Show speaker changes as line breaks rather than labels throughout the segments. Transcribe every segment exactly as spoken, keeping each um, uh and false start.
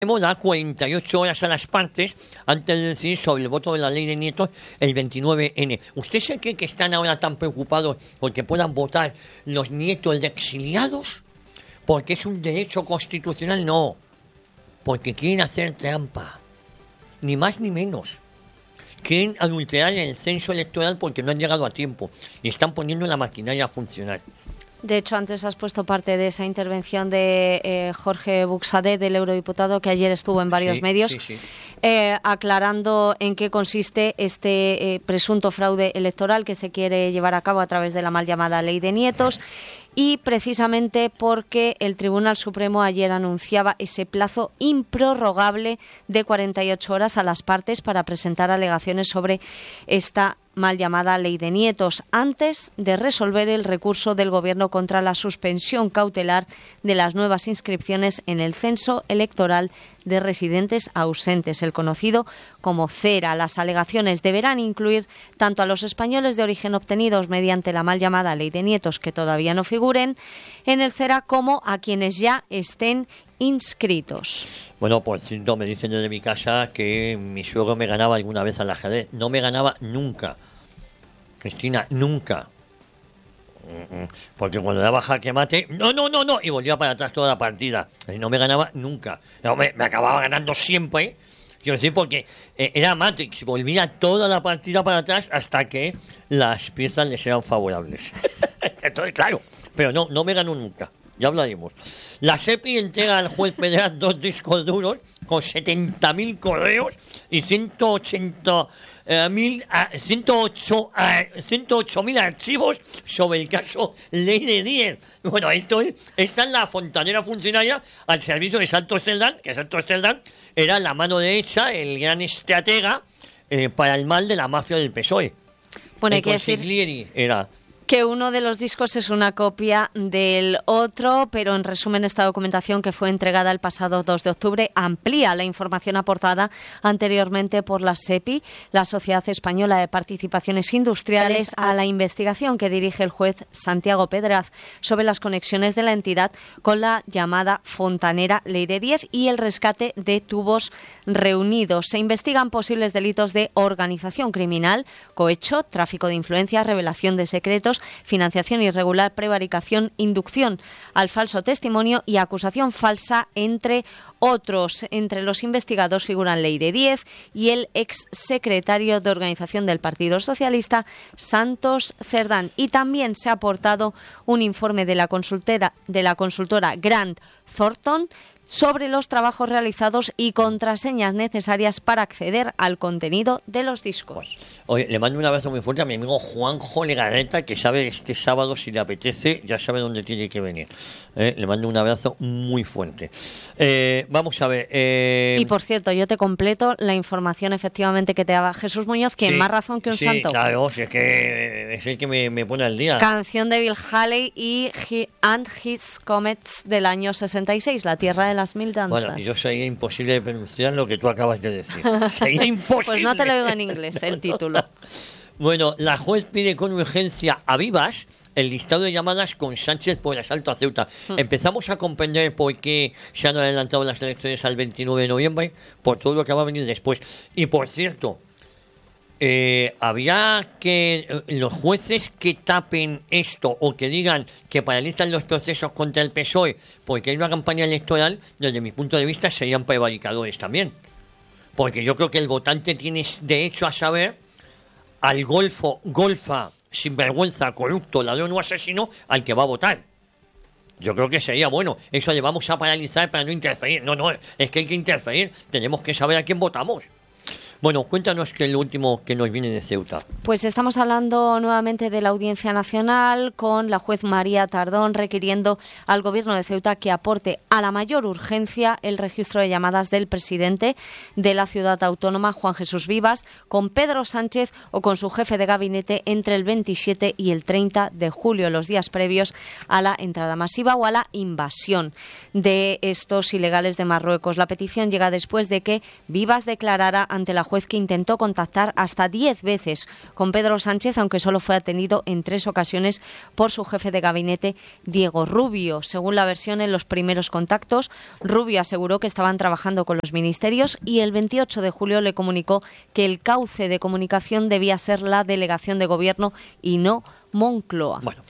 da cuarenta y ocho horas a las partes antes de decidir sobre el voto de la ley de nietos el veintinueve ene. ¿Usted se cree que están ahora tan preocupados porque puedan votar los nietos de exiliados? ¿Porque es un derecho constitucional? No. Porque quieren hacer trampa. Ni más ni menos. Quieren adulterar el censo electoral porque no han llegado a tiempo. Y están poniendo la maquinaria a funcionar.
De hecho, antes has puesto parte de esa intervención de eh, Jorge Buxadé, del eurodiputado, que ayer estuvo en varios
sí,
medios,
sí, sí.
Eh, aclarando en qué consiste este eh, presunto fraude electoral que se quiere llevar a cabo a través de la mal llamada Ley de Nietos. Y precisamente porque el Tribunal Supremo ayer anunciaba ese plazo improrrogable de cuarenta y ocho horas a las partes para presentar alegaciones sobre esta mal llamada Ley de Nietos, antes de resolver el recurso del Gobierno contra la suspensión cautelar de las nuevas inscripciones en el censo electoral de residentes ausentes, el conocido como CERA. Las alegaciones deberán incluir tanto a los españoles de origen obtenidos mediante la mal llamada Ley de Nietos que todavía no figuren en el CERA como a quienes ya estén inscritos.
Bueno, por cierto, me dicen desde mi casa que mi suegro me ganaba alguna vez al ajedrez. No me ganaba nunca, Cristina, nunca. Porque cuando daba jaque mate, no, no, no, no, y volvía para atrás toda la partida. No me ganaba nunca. No, me, me acababa ganando siempre. Quiero decir, porque eh, era Matrix, volvía toda la partida para atrás hasta que las piezas les eran favorables. Entonces, claro, pero no, no me ganó nunca. Ya hablaremos. La SEPI entrega al juez federal dos discos duros con setenta mil correos y ciento ochenta mil, ciento ocho mil archivos sobre el caso Ley de diez. Bueno, esto es, esta es la fontanera funcionaria al servicio de Santos Cerdán, que Santos Cerdán era la mano derecha, el gran estratega eh, para el mal de la mafia del P S O E.
Bueno,
el
hay que decir
consiglieri era...
que uno de los discos es una copia del otro, pero en resumen esta documentación que fue entregada el pasado dos de octubre amplía la información aportada anteriormente por la SEPI, la Sociedad Española de Participaciones Industriales, a la investigación que dirige el juez Santiago Pedraz sobre las conexiones de la entidad con la llamada fontanera Ley de diez y el rescate de tubos reunidos. Se investigan posibles delitos de organización criminal, cohecho, tráfico de influencias, revelación de secretos, financiación irregular, prevaricación, inducción al falso testimonio y acusación falsa, entre otros. Entre los investigados figuran Leire diez y el exsecretario de Organización del Partido Socialista, Santos Cerdán. Y también se ha aportado un informe de la consultora, de la consultora Grant Thornton sobre los trabajos realizados y contraseñas necesarias para acceder al contenido de los discos.
Oye, le mando un abrazo muy fuerte a mi amigo Juanjo Legarreta, que sabe este sábado, si le apetece, ya sabe dónde tiene que venir. Eh, le mando un abrazo muy fuerte. Eh, vamos a ver. Eh...
Y por cierto, yo te completo la información efectivamente que te daba Jesús Muñoz, que
sí,
más razón que un
sí,
santo.
Claro, si es que es el que me, me pone al día.
Canción de Bill Haley y He and His Comets del año sesenta y seis, La Tierra de las Mil Danzas.
Bueno, yo sería imposible de pronunciar lo que tú acabas de decir. Sería imposible.
Pues no te lo digo en inglés, el título.
Bueno, la juez pide con urgencia a Vivas el listado de llamadas con Sánchez por el asalto a Ceuta. Hmm. Empezamos a comprender por qué se han adelantado las elecciones al veintinueve de noviembre, por todo lo que va a venir después. Y por cierto, eh, había que eh, los jueces que tapen esto o que digan que paralizan los procesos contra el P S O E porque hay una campaña electoral, desde mi punto de vista serían prevaricadores también. Porque yo creo que el votante tiene derecho a saber al golfo, golfa, sinvergüenza, corrupto, ladrón o asesino al que va a votar. Yo creo que sería bueno. Eso le vamos a paralizar para no interferir. No, no, es que hay que interferir. Tenemos que saber a quién votamos. Bueno, cuéntanos que lo último que nos viene de Ceuta.
Pues estamos hablando nuevamente de la Audiencia Nacional con la juez María Tardón requiriendo al Gobierno de Ceuta que aporte a la mayor urgencia el registro de llamadas del presidente de la ciudad autónoma, Juan Jesús Vivas, con Pedro Sánchez o con su jefe de gabinete entre el veintisiete y el treinta de julio, los días previos a la entrada masiva o a la invasión de estos ilegales de Marruecos. La petición llega después de que Vivas declarara ante la juez que intentó contactar hasta diez veces con Pedro Sánchez, aunque solo fue atendido en tres ocasiones por su jefe de gabinete, Diego Rubio. Según la versión, en los primeros contactos, Rubio aseguró que estaban trabajando con los ministerios y el veintiocho de julio le comunicó que el cauce de comunicación debía ser la delegación de gobierno y no Moncloa.
Bueno,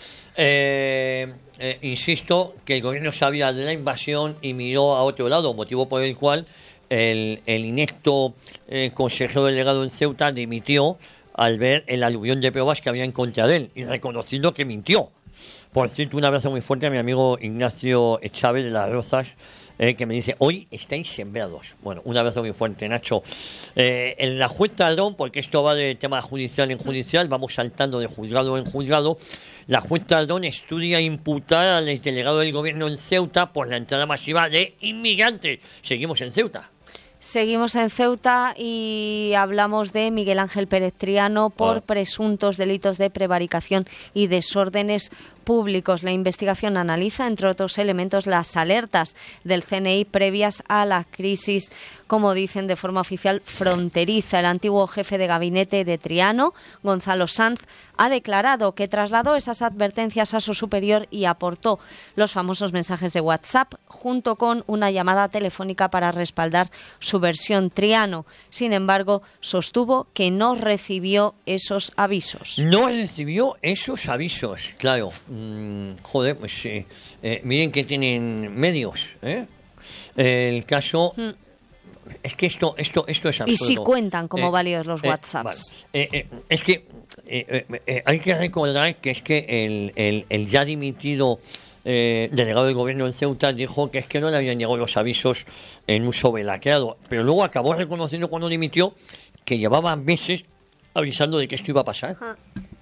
eh, eh, insisto que el gobierno sabía de la invasión y miró a otro lado, motivo por el cual el, el inepto eh, consejero delegado en Ceuta dimitió al ver el aluvión de pruebas que había en contra de él y reconociendo que mintió. Por cierto, un abrazo muy fuerte a mi amigo Ignacio Chávez de Las Rozas, Eh, que me dice, hoy estáis sembrados. Bueno, un abrazo muy fuerte, Nacho. Eh, en la juez Tardón, porque esto va de tema judicial en judicial, vamos saltando de juzgado en juzgado, la juez Tardón estudia imputar al exdelegado del gobierno en Ceuta por la entrada masiva de inmigrantes. Seguimos en Ceuta.
Seguimos en Ceuta y hablamos de Miguel Ángel Pérez Triano por
Ah.
presuntos delitos de prevaricación y desórdenes públicos. La investigación analiza, entre otros elementos, las alertas del C N I previas a la crisis, como dicen de forma oficial, fronteriza. El antiguo jefe de gabinete de Triano, Gonzalo Sanz, ha declarado que trasladó esas advertencias a su superior y aportó los famosos mensajes de WhatsApp junto con una llamada telefónica para respaldar su versión. Triano, sin embargo, sostuvo que no recibió esos avisos.
No recibió esos avisos, claro. Mm, joder, pues eh, eh, miren que tienen medios, ¿eh? El caso... Mm. Es que esto esto esto es absurdo.
Y si cuentan como
eh,
válidos los
eh,
WhatsApps.
Vale. Eh, eh, es que eh, eh, eh, hay que recordar que es que el, el, el ya dimitido eh, delegado del gobierno en Ceuta dijo que es que no le habían llegado los avisos en uso velacreado, pero luego acabó reconociendo cuando dimitió que llevaba meses avisando de que esto iba a pasar. Ajá.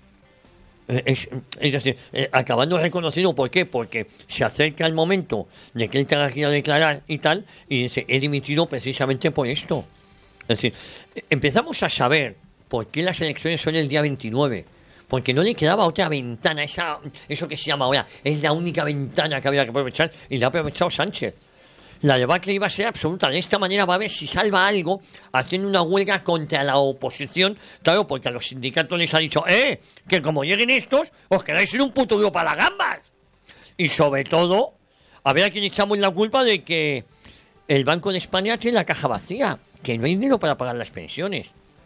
Es, es decir, eh, acabando reconocido, ¿por qué? Porque se acerca el momento de que él tenga que ir a declarar y tal, y dice, he dimitido precisamente por esto. Es decir, eh, empezamos a saber por qué las elecciones son el día veintinueve, porque no le quedaba otra ventana, esa eso que se llama ahora, es la única ventana que había que aprovechar, y la ha aprovechado Sánchez. La debacle iba a ser absoluta. De esta manera va a ver si salva algo haciendo una huelga contra la oposición. Claro, porque a los sindicatos les ha dicho, eh, que como lleguen estos, os quedáis en un puto duro para las gambas. Y sobre todo, a ver a quién echamos la culpa de que el Banco de España tiene la caja vacía, que no hay dinero para pagar las pensiones.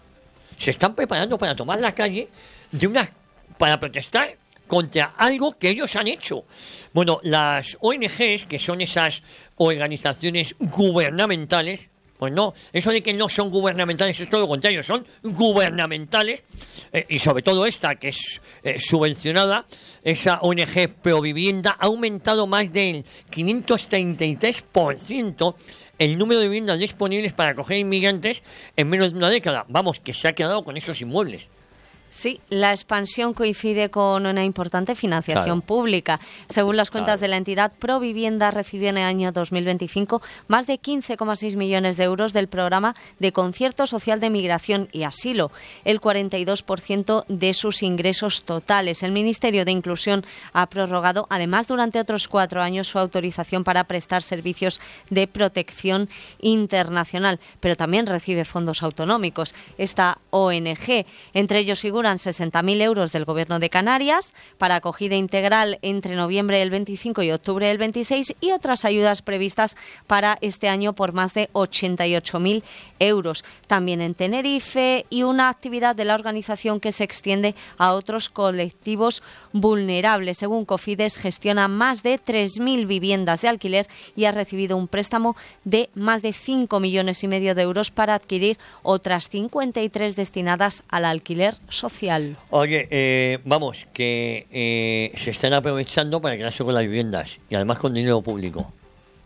Se están preparando para tomar la calle de una para protestar contra algo que ellos han hecho. Bueno, las O N Ges, que son esas organizaciones gubernamentales, pues no, eso de que no son gubernamentales es todo lo contrario, son gubernamentales, eh, y sobre todo esta, que es eh, subvencionada, esa O N Ge Provivienda, ha aumentado más del quinientos treinta y tres por ciento el número de viviendas disponibles para acoger inmigrantes en menos de una década. Vamos, que se ha quedado con esos inmuebles.
Sí, la expansión coincide con una importante financiación claro. pública. Según las cuentas claro. de la entidad, Provivienda recibió en el año dos mil veinticinco más de quince coma seis millones de euros del programa de concierto social de migración y asilo, el cuarenta y dos por ciento de sus ingresos totales. El Ministerio de Inclusión ha prorrogado, además, durante otros cuatro años su autorización para prestar servicios de protección internacional, pero también recibe fondos autonómicos. Esta O N Ge, entre ellos figura sesenta mil euros del Gobierno de Canarias para acogida integral entre noviembre del veinticinco y octubre del veintiséis y otras ayudas previstas para este año por más de ochenta y ocho mil euros. También en Tenerife y una actividad de la organización que se extiende a otros colectivos vulnerables. Según Cofides, gestiona más de tres mil viviendas de alquiler y ha recibido un préstamo de más de cinco millones y medio de euros para adquirir otras cincuenta y tres destinadas al alquiler social.
Oye, eh, vamos, que eh, se están aprovechando para quedarse con las viviendas y además con dinero público.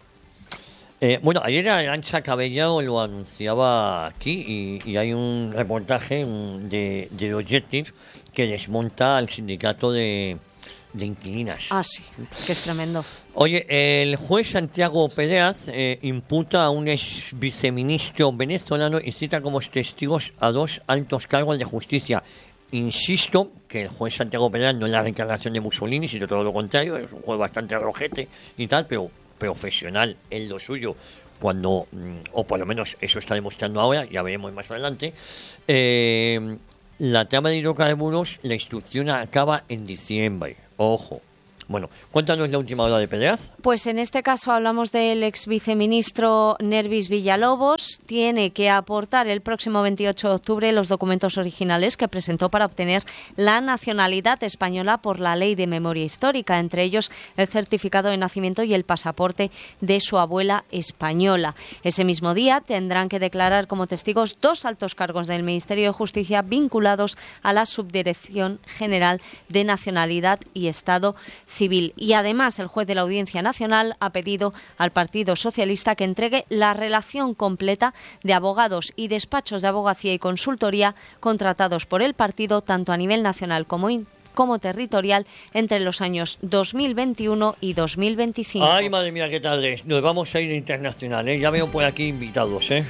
Eh, bueno, ayer Arantxa Cabello lo anunciaba aquí y, y hay un reportaje un, de, de Objective que desmonta al sindicato de, de inquilinas.
Ah, sí, es que es tremendo.
Oye, el juez Santiago Pérez eh, imputa a un ex viceministro venezolano y cita como testigos a dos altos cargos de justicia. Insisto que el juez Santiago Pérez no es la reencarnación de Mussolini, sino todo lo contrario, es un juez bastante rojete y tal, pero profesional en lo suyo. cuando, o por lo menos eso está demostrando ahora, ya veremos más adelante, eh, la trama de hidrocarburos, la instrucción acaba en diciembre. Ojo. Bueno, cuéntanos la última hora de Peleaz.
Pues en este caso hablamos del ex viceministro Nervis Villalobos. Tiene que aportar el próximo veintiocho de octubre los documentos originales que presentó para obtener la nacionalidad española por la Ley de Memoria Histórica, entre ellos el certificado de nacimiento y el pasaporte de su abuela española. Ese mismo día tendrán que declarar como testigos dos altos cargos del Ministerio de Justicia vinculados a la Subdirección General de Nacionalidad y Estado Civil. Y además el juez de la Audiencia Nacional ha pedido al Partido Socialista que entregue la relación completa de abogados y despachos de abogacía y consultoría contratados por el partido tanto a nivel nacional como in- como territorial entre los años dos mil veintiuno y dos mil veinticinco.
Ay, madre mía, qué tarde. Nos vamos a ir internacional, ¿eh? Ya veo por aquí invitados, ¿eh?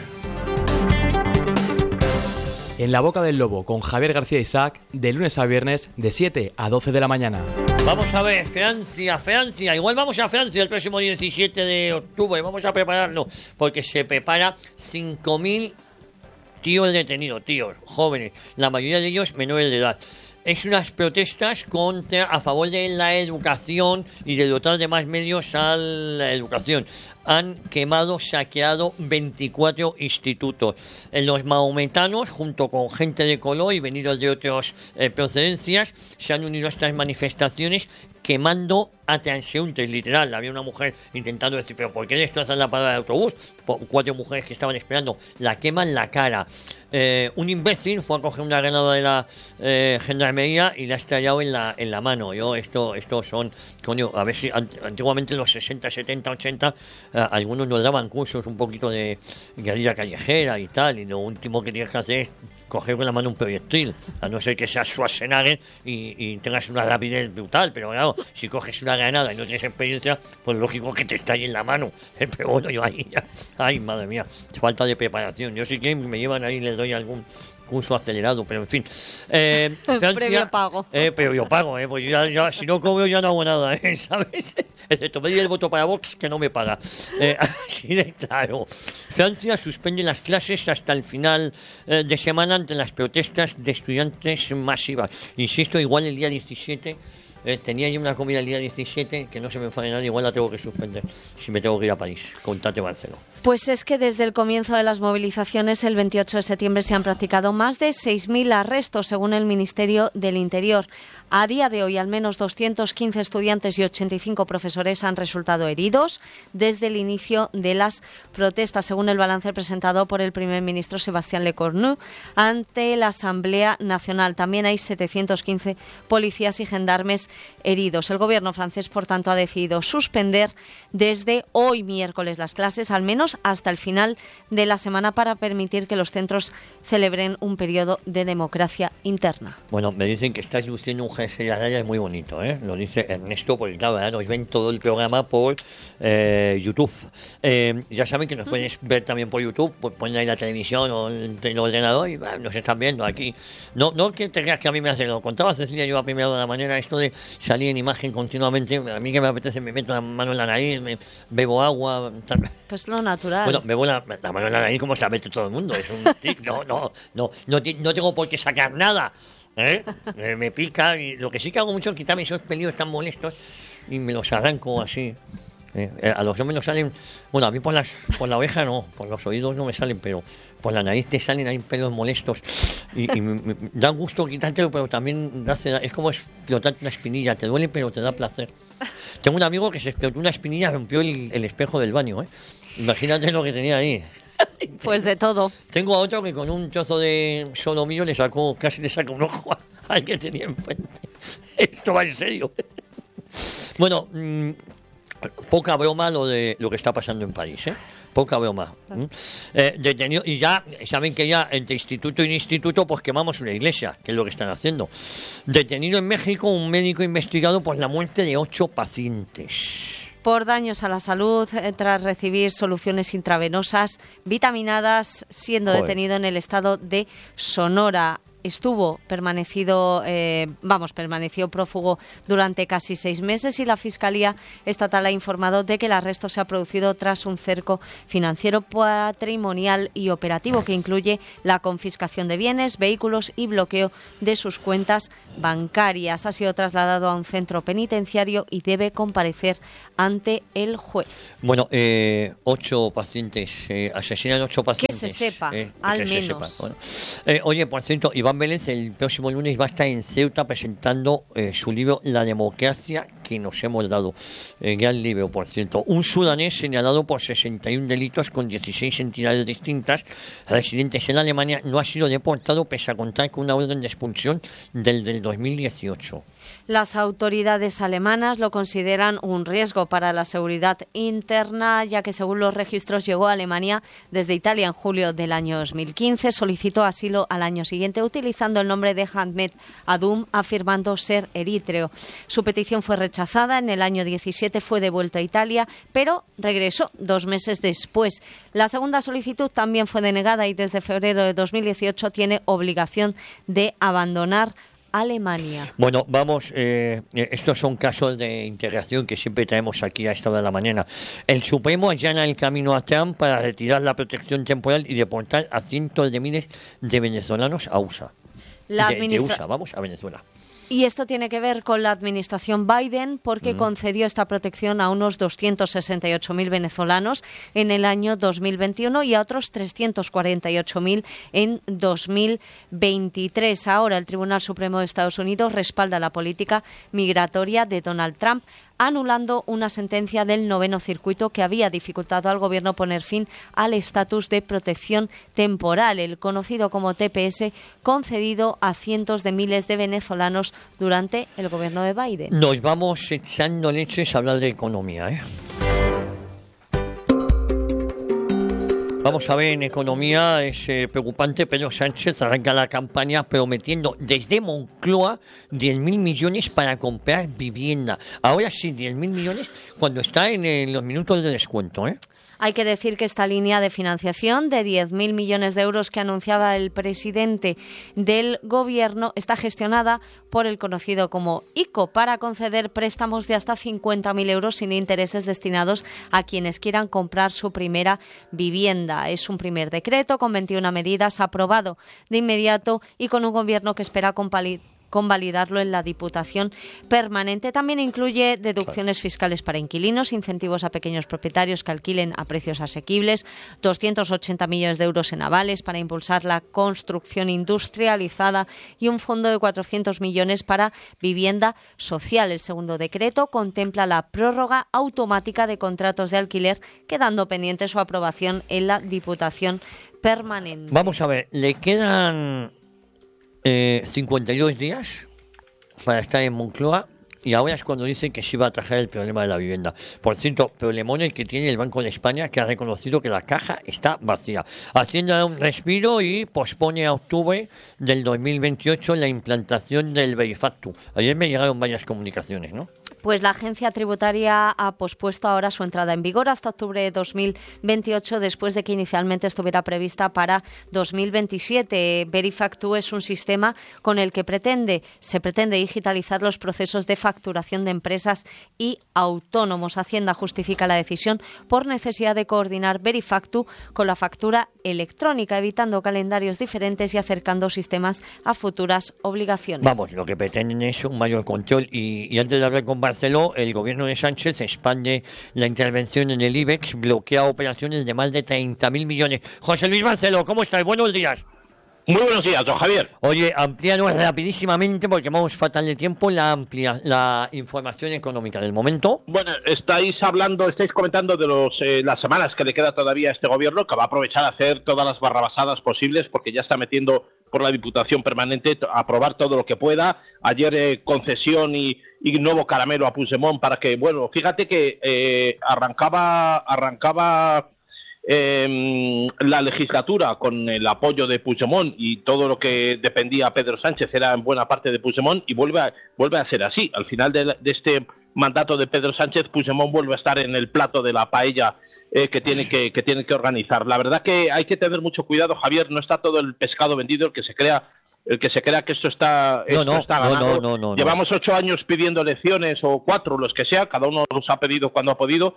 En la boca del lobo con Javier García Isaac, de lunes a viernes, de siete a doce de la mañana.
Vamos a ver, Francia, Francia. Igual vamos a Francia el próximo diecisiete de octubre. Vamos a prepararnos, porque se prepara cinco mil tíos detenidos, tíos, jóvenes. La mayoría de ellos menores de edad. Es unas protestas contra, a favor de la educación y de dotar de más medios a la educación. Han quemado, saqueado veinticuatro institutos. En los mahometanos, junto con gente de color y venidos de otras eh, procedencias, se han unido a estas manifestaciones quemando a transeúntes, literal. Había una mujer intentando decir, pero ¿por qué destrozan la parada de autobús? Por cuatro mujeres que estaban esperando. La queman la cara. Eh, un imbécil fue a coger una granada de la eh, gendarmería y la ha estallado en la, en la mano. Yo, esto, esto son, coño, a ver si antiguamente en los sesenta, setenta, ochenta, eh, algunos nos daban cursos un poquito de guerrilla callejera y tal, y lo último que tienes que hacer es coger con la mano un proyectil, a no ser que seas Schwarzenegger y, y tengas una rapidez brutal, pero claro, si coges una granada y no tienes experiencia, pues lógico que te estalle en la mano. Eh, pero bueno, yo ahí ya, ay, madre mía, falta de preparación. Yo sí que me llevan ahí y les doy algún curso acelerado, pero en fin. Eh, Francia,
previo pago.
Eh, previo pago, eh, pues ya, ya, si no cobro ya no hago nada, eh, ¿sabes? Excepto pedir el voto para Vox, que no me paga. Eh, así de claro. Francia suspende las clases hasta el final eh, de semana ante las protestas de estudiantes masivas. Insisto, igual el día diecisiete... Eh, tenía yo una comida el día diecisiete, que no se me enfade nadie, igual la tengo que suspender si me tengo que ir a París. Contate, Marcelo.
Pues es que desde el comienzo de las movilizaciones, el veintiocho de septiembre, se han practicado más de seis mil arrestos, según el Ministerio del Interior. A día de hoy, al menos doscientos quince estudiantes y ochenta y cinco profesores han resultado heridos desde el inicio de las protestas, según el balance presentado por el primer ministro Sebastián Lecornu ante la Asamblea Nacional. También hay setecientos quince policías y gendarmes heridos. El gobierno francés, por tanto, ha decidido suspender desde hoy miércoles las clases, al menos hasta el final de la semana, para permitir que los centros celebren un periodo de democracia interna.
Bueno, me dicen que estás luciendo un jersey de Araya, es muy bonito, ¿eh? Lo dice Ernesto, porque claro, ¿eh? Nos ven todo el programa por eh, YouTube. Eh, ya saben que nos puedes ver también por YouTube, pues ponen ahí la televisión o el, el ordenador y bah, nos están viendo aquí. No, no que te creas que a mí me hace, lo contaba Cecilia yo a primera de la mañana, esto de salir en imagen continuamente, a mí que me apetece, me meto la mano en la nariz, me bebo agua, tal.
Pues lo natural.
Bueno, bebo la, la mano en la nariz como se la mete todo el mundo, es un tic, no, no, no, no, no tengo por qué sacar nada, ¿eh? Me, me pica, y lo que sí que hago mucho es quitarme esos pelillos tan molestos y me los arranco así. Eh, a los hombres nos salen, bueno, a mí por las por la oreja no, por los oídos no me salen, pero por la nariz te salen ahí pelos molestos y, y me, me da gusto quitártelo, pero también da, es como explotar una espinilla, te duele pero te da placer. Tengo un amigo que se explotó una espinilla, rompió el, el espejo del baño, ¿eh? Imagínate lo que tenía ahí.
Pues de todo.
Tengo a otro que con un trozo de solomillo le sacó, casi le sacó un ojo al que tenía enfrente. Esto va en serio. Bueno, mmm, poca broma lo de lo que está pasando en París, ¿eh? Poca broma. ¿Mm? Eh, detenido, y ya saben que ya entre instituto y instituto pues quemamos una iglesia, que es lo que están haciendo. Detenido en México un médico investigado por la muerte de ocho pacientes.
Por daños a la salud eh, tras recibir soluciones intravenosas vitaminadas, siendo
Joder.
detenido en el estado de Sonora. estuvo permanecido, eh, vamos, permaneció prófugo durante casi seis meses y la Fiscalía Estatal ha informado de que el arresto se ha producido tras un cerco financiero, patrimonial y operativo que incluye la confiscación de bienes, vehículos y bloqueo de sus cuentas bancarias. Ha sido trasladado a un centro penitenciario y debe comparecer ante el juez.
Bueno, eh, ocho pacientes, eh, asesinan ocho pacientes.
Que se sepa,
eh,
al
que
menos.
Se sepa. Bueno. Eh, oye, por cierto, Iván Vélez el próximo lunes va a estar en Ceuta presentando eh, su libro La democracia que nos hemos dado. Eh, gran libro, por cierto. Un sudanés señalado por sesenta y un delitos con dieciséis entidades distintas, residentes en Alemania, no ha sido deportado pese a contar con una orden de expulsión del del dos mil dieciocho.
Las autoridades alemanas lo consideran un riesgo para la seguridad interna, ya que según los registros llegó a Alemania desde Italia en julio del año dos mil quince, solicitó asilo al año siguiente utilizando el nombre de Ahmed Adum, afirmando ser eritreo. Su petición fue rechazada, en el año diecisiete fue devuelto a Italia, pero regresó dos meses después. La segunda solicitud también fue denegada y desde febrero de dos mil dieciocho tiene obligación de abandonar Alemania.
Bueno, vamos, eh, estos son casos de integración que siempre traemos aquí a esta hora de la mañana. El Supremo allana el camino a Trump para retirar la protección temporal y deportar a cientos de miles de venezolanos a U S A.
La
de,
administra-
de U S A, vamos, a Venezuela.
Y esto tiene que ver con la administración Biden porque mm. concedió esta protección a unos doscientos sesenta y ocho mil venezolanos en el año dos mil veintiuno y a otros trescientos cuarenta y ocho mil en dos mil veintitrés. Ahora el Tribunal Supremo de Estados Unidos respalda la política migratoria de Donald Trump, anulando una sentencia del noveno circuito que había dificultado al gobierno poner fin al estatus de protección temporal, el conocido como T P S, concedido a cientos de miles de venezolanos durante el gobierno de Biden.
Nos vamos echando leches a hablar de economía, ¿eh? Vamos a ver, en economía es eh, preocupante. Pedro Sánchez arranca la campaña prometiendo desde Moncloa diez mil millones para comprar vivienda. Ahora sí, diez mil millones cuando está en, en los minutos de descuento, ¿eh?
Hay que decir que esta línea de financiación de diez mil millones de euros que anunciaba el presidente del Gobierno está gestionada por el conocido como ICO para conceder préstamos de hasta cincuenta mil euros sin intereses destinados a quienes quieran comprar su primera vivienda. Es un primer decreto con veintiuna medidas aprobado de inmediato y con un Gobierno que espera compali- convalidarlo en la Diputación Permanente. También incluye deducciones fiscales para inquilinos, incentivos a pequeños propietarios que alquilen a precios asequibles, doscientos ochenta millones de euros en avales para impulsar la construcción industrializada y un fondo de cuatrocientos millones para vivienda social. El segundo decreto contempla la prórroga automática de contratos de alquiler, quedando pendiente su aprobación en la Diputación Permanente.
Vamos a ver, le quedan Eh, cincuenta y dos días para estar en Moncloa y ahora es cuando dicen que se va a atajar el problema de la vivienda. Por cierto, problemón el que tiene el Banco de España, que ha reconocido que la caja está vacía. Hacienda da un respiro y pospone a octubre del dos mil veintiocho la implantación del Verifactu. Ayer me llegaron varias comunicaciones, ¿no?
Pues la agencia tributaria ha pospuesto ahora su entrada en vigor hasta octubre de dos mil veintiocho, después de que inicialmente estuviera prevista para dos mil veintisiete. Verifactu es un sistema con el que pretende, se pretende digitalizar los procesos de facturación de empresas y autónomos. Hacienda justifica la decisión por necesidad de coordinar Verifactu con la factura electrónica, evitando calendarios diferentes y acercando sistemas a futuras obligaciones.
Vamos, lo que pretenden es un mayor control y, y antes de hablar con Barceló, el gobierno de Sánchez expande la intervención en el IBEX, bloquea operaciones de más de treinta mil millones. José Luis Barceló, ¿cómo estás? Buenos días.
Muy buenos días, don Javier.
Oye, amplíanos rapidísimamente, porque vamos fatal de tiempo, la amplia, la información económica del momento.
Bueno, estáis hablando, estáis comentando de los eh, las semanas que le queda todavía a este gobierno, que va a aprovechar a hacer todas las barrabasadas posibles, porque ya está metiendo por la Diputación Permanente a aprobar todo lo que pueda. Ayer eh, concesión y, y nuevo caramelo a Puigdemont para que, bueno, fíjate que eh, arrancaba arrancaba eh, la legislatura con el apoyo de Puigdemont y todo lo que dependía Pedro Sánchez era en buena parte de Puigdemont y vuelve a, vuelve a ser así. Al final de, de este mandato de Pedro Sánchez, Puigdemont vuelve a estar en el plato de la paella Eh, que tiene que, que tiene que organizar. La verdad que hay que tener mucho cuidado, Javier, no está todo el pescado vendido. El que se crea el que se crea que esto está, esto
no, no,
está ganado.
No, no, no, no,
Llevamos
no.
ocho años pidiendo elecciones, o cuatro, los que sea, cada uno los ha pedido cuando ha podido.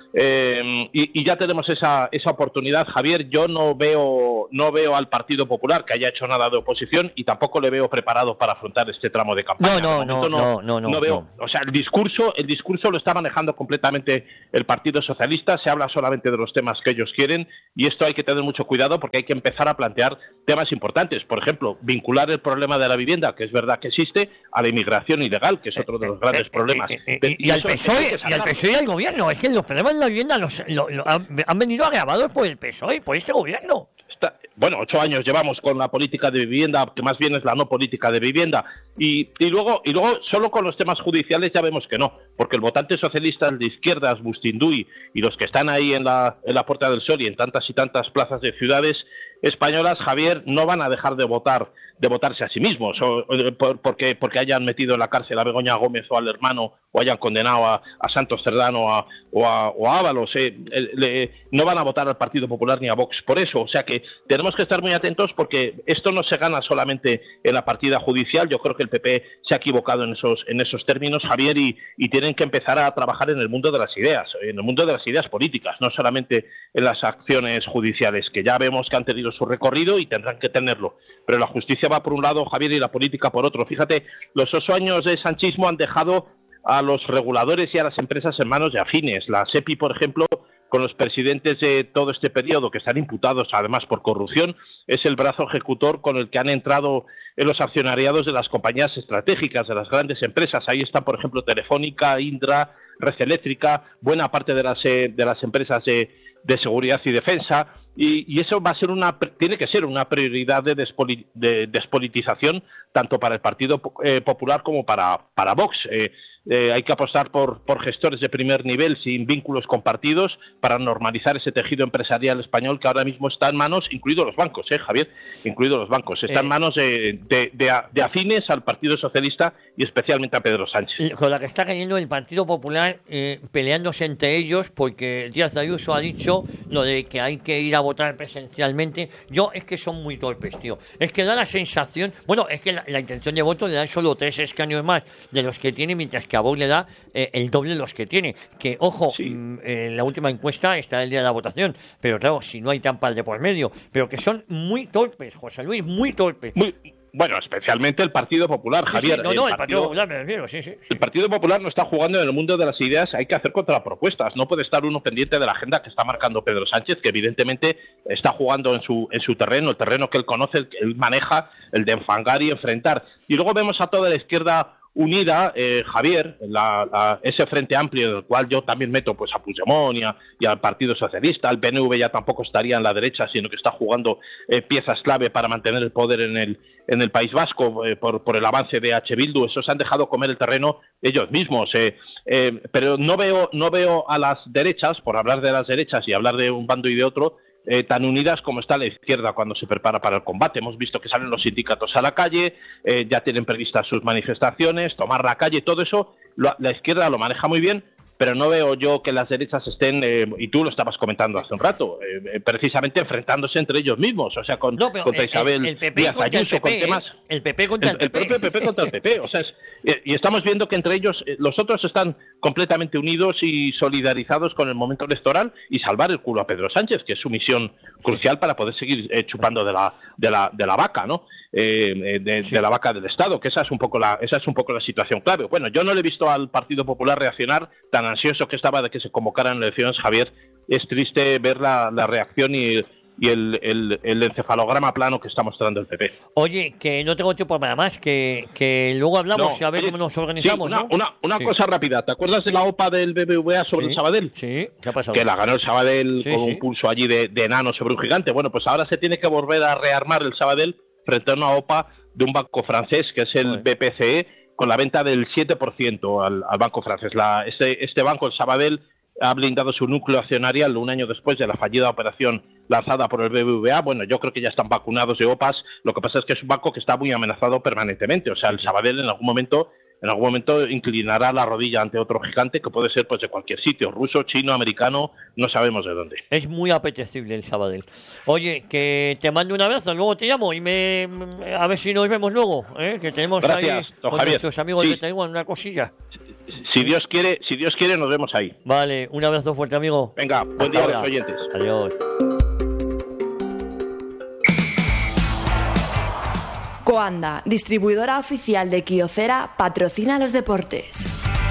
Eh, y, y ya tenemos esa, esa oportunidad, Javier. Yo no veo no veo al Partido Popular que haya hecho nada de oposición y tampoco le veo preparado para afrontar este tramo de campaña.
No, no, no, no, no, no,
no veo.
no.
O sea, el discurso el discurso lo está manejando completamente el Partido Socialista. Se habla solamente de los temas que ellos quieren y esto hay que tener mucho cuidado porque hay que empezar a plantear temas importantes. Por ejemplo, vincular el problema de la vivienda, que es verdad que existe, a la inmigración ilegal, que es otro de los grandes problemas.
Eh, eh, eh, y, y, al P S O E, y al P S O E y al gobierno. Es que los problemas de la vivienda los, lo, lo, han, han venido agravados por el P S O E, por este gobierno.
Está, bueno, ocho años llevamos con la política de vivienda, que más bien es la no política de vivienda. Y, y luego y luego solo con los temas judiciales ya vemos que no, porque el votante socialista, el de izquierdas, Bustinduy, y los que están ahí en la, en la Puerta del Sol y en tantas y tantas plazas de ciudades españolas, Javier, no van a dejar de votar de votarse a sí mismos, o, o, por, porque, porque hayan metido en la cárcel a Begoña Gómez o al hermano, o hayan condenado a, a Santos Cerdán o a, o a, o a Ábalos. Eh, eh, le, no van a votar al Partido Popular ni a Vox por eso. O sea que tenemos que estar muy atentos porque esto no se gana solamente en la partida judicial. Yo creo que el P P se ha equivocado en esos, en esos términos, Javier, y, y tienen que empezar a trabajar en el mundo de las ideas, en el mundo de las ideas políticas, no solamente en las acciones judiciales, que ya vemos que han tenido su recorrido y tendrán que tenerlo. Pero la justicia va por un lado, Javier, y la política por otro. Fíjate, los ocho años de sanchismo han dejado a los reguladores y a las empresas en manos de afines. La SEPI, por ejemplo, con los presidentes de todo este periodo, que están imputados además por corrupción, es el brazo ejecutor con el que han entrado en los accionariados de las compañías estratégicas, de las grandes empresas. Ahí están, por ejemplo, Telefónica, Indra, Red Eléctrica, buena parte de las, eh, de las empresas de, de seguridad y defensa. Y, y eso va a ser una, tiene que ser una prioridad de, despoli, de despolitización tanto para el Partido eh, Popular como para, para Vox. Eh, eh, hay que apostar por, por gestores de primer nivel sin vínculos compartidos para normalizar ese tejido empresarial español que ahora mismo está en manos, incluidos los bancos, ¿eh, Javier? Incluidos los bancos. Está eh, en manos de, de, de, de afines al Partido Socialista y especialmente a Pedro Sánchez.
Con la que está cayendo el Partido Popular eh, peleándose entre ellos porque Díaz Ayuso ha dicho lo de que hay que ir a votar presencialmente. Yo es que son muy torpes, tío. Es que da la sensación, bueno, es que la, la intención de voto le da solo tres escaños más de los que tiene, mientras que a Vox le da eh, el doble de los que tiene. Que, ojo, sí. mmm, eh, la última encuesta está el día de la votación, pero claro, si no hay trampas de por medio, pero que son muy torpes, José Luis, muy torpes.
Muy... Bueno, especialmente el Partido Popular,
sí,
Javier.
Sí, no, no, el,
el
Partido,
Partido
Popular me refiero, sí, sí, sí.
El Partido Popular no está jugando en el mundo de las ideas, hay que hacer contrapropuestas. No puede estar uno pendiente de la agenda que está marcando Pedro Sánchez, que evidentemente está jugando en su en su terreno, el terreno que él conoce, el que él maneja, el de enfangar y enfrentar. Y luego vemos a toda la izquierda unida, eh, Javier, la, la, ese frente amplio del cual yo también meto pues a Puigdemont y, a, y al Partido Socialista. El P N V ya tampoco estaría en la derecha, sino que está jugando eh, piezas clave para mantener el poder en el en el País Vasco eh, por, por el avance de H. Bildu. Esos han dejado comer el terreno ellos mismos. Eh, eh, pero no veo no veo a las derechas, por hablar de las derechas y hablar de un bando y de otro, Eh, tan unidas como está la izquierda cuando se prepara para el combate. Hemos visto que salen los sindicatos a la calle, eh, ya tienen previstas sus manifestaciones, tomar la calle, todo eso lo, la izquierda lo maneja muy bien, pero no veo yo que las derechas estén, eh, y tú lo estabas comentando hace un rato, eh, precisamente enfrentándose entre ellos mismos, o sea, con,
no,
contra
el,
Isabel
el P P
Díaz
Ayuso,
el P P,
con
¿eh?
temas... El P P contra el,
el, el P P. El propio P P contra el P P, o sea, es, y estamos viendo que entre ellos, los otros están completamente unidos y solidarizados con el momento electoral y salvar el culo a Pedro Sánchez, que es su misión crucial para poder seguir eh, chupando de la, de la, de la vaca, ¿no? Eh, de, sí. de la vaca del Estado, que esa es un poco la esa es un poco la situación clave. Bueno, yo no le he visto al Partido Popular reaccionar, tan ansioso que estaba de que se convocaran elecciones, Javier. Es triste ver la, la reacción y, y el, el, el encefalograma plano que está mostrando el P P.
Oye, que no tengo tiempo para más, que, que luego hablamos no, y a ver oye, cómo nos organizamos.
Sí, una,
¿no?
una, una
sí.
cosa rápida. ¿Te acuerdas de la O P A del B B V A sobre
sí,
el Sabadell?
Sí, ¿qué ha pasado?
Que la ganó el Sabadell
sí,
con
sí.
un pulso allí de, de enano sobre un gigante. Bueno, pues ahora se tiene que volver a rearmar el Sabadell frente a una O P A de un banco francés, que es el Joder. B P C E, con la venta del siete por ciento al, al banco francés. La, este, este banco, el Sabadell, ha blindado su núcleo accionarial un año después de la fallida operación lanzada por el B B V A. Bueno, yo creo que ya están vacunados de O P As. Lo que pasa es que es un banco que está muy amenazado permanentemente. O sea, el Sabadell en algún momento en algún momento inclinará la rodilla ante otro gigante que puede ser pues de cualquier sitio, ruso, chino, americano, no sabemos de dónde.
Es muy apetecible el Sabadell. Oye, que te mando un abrazo, luego te llamo y me a ver si nos vemos luego, ¿eh? Que tenemos
Gracias,
ahí
don
con
Javier.
nuestros amigos
Sí.
de Taiwán una cosilla.
Si Dios quiere, si Dios quiere, nos vemos ahí.
Vale, un abrazo fuerte, amigo.
Venga, buen
Hasta
día a
ahora.
los oyentes.
Adiós.
Coanda, distribuidora oficial de Kyocera, patrocina los deportes.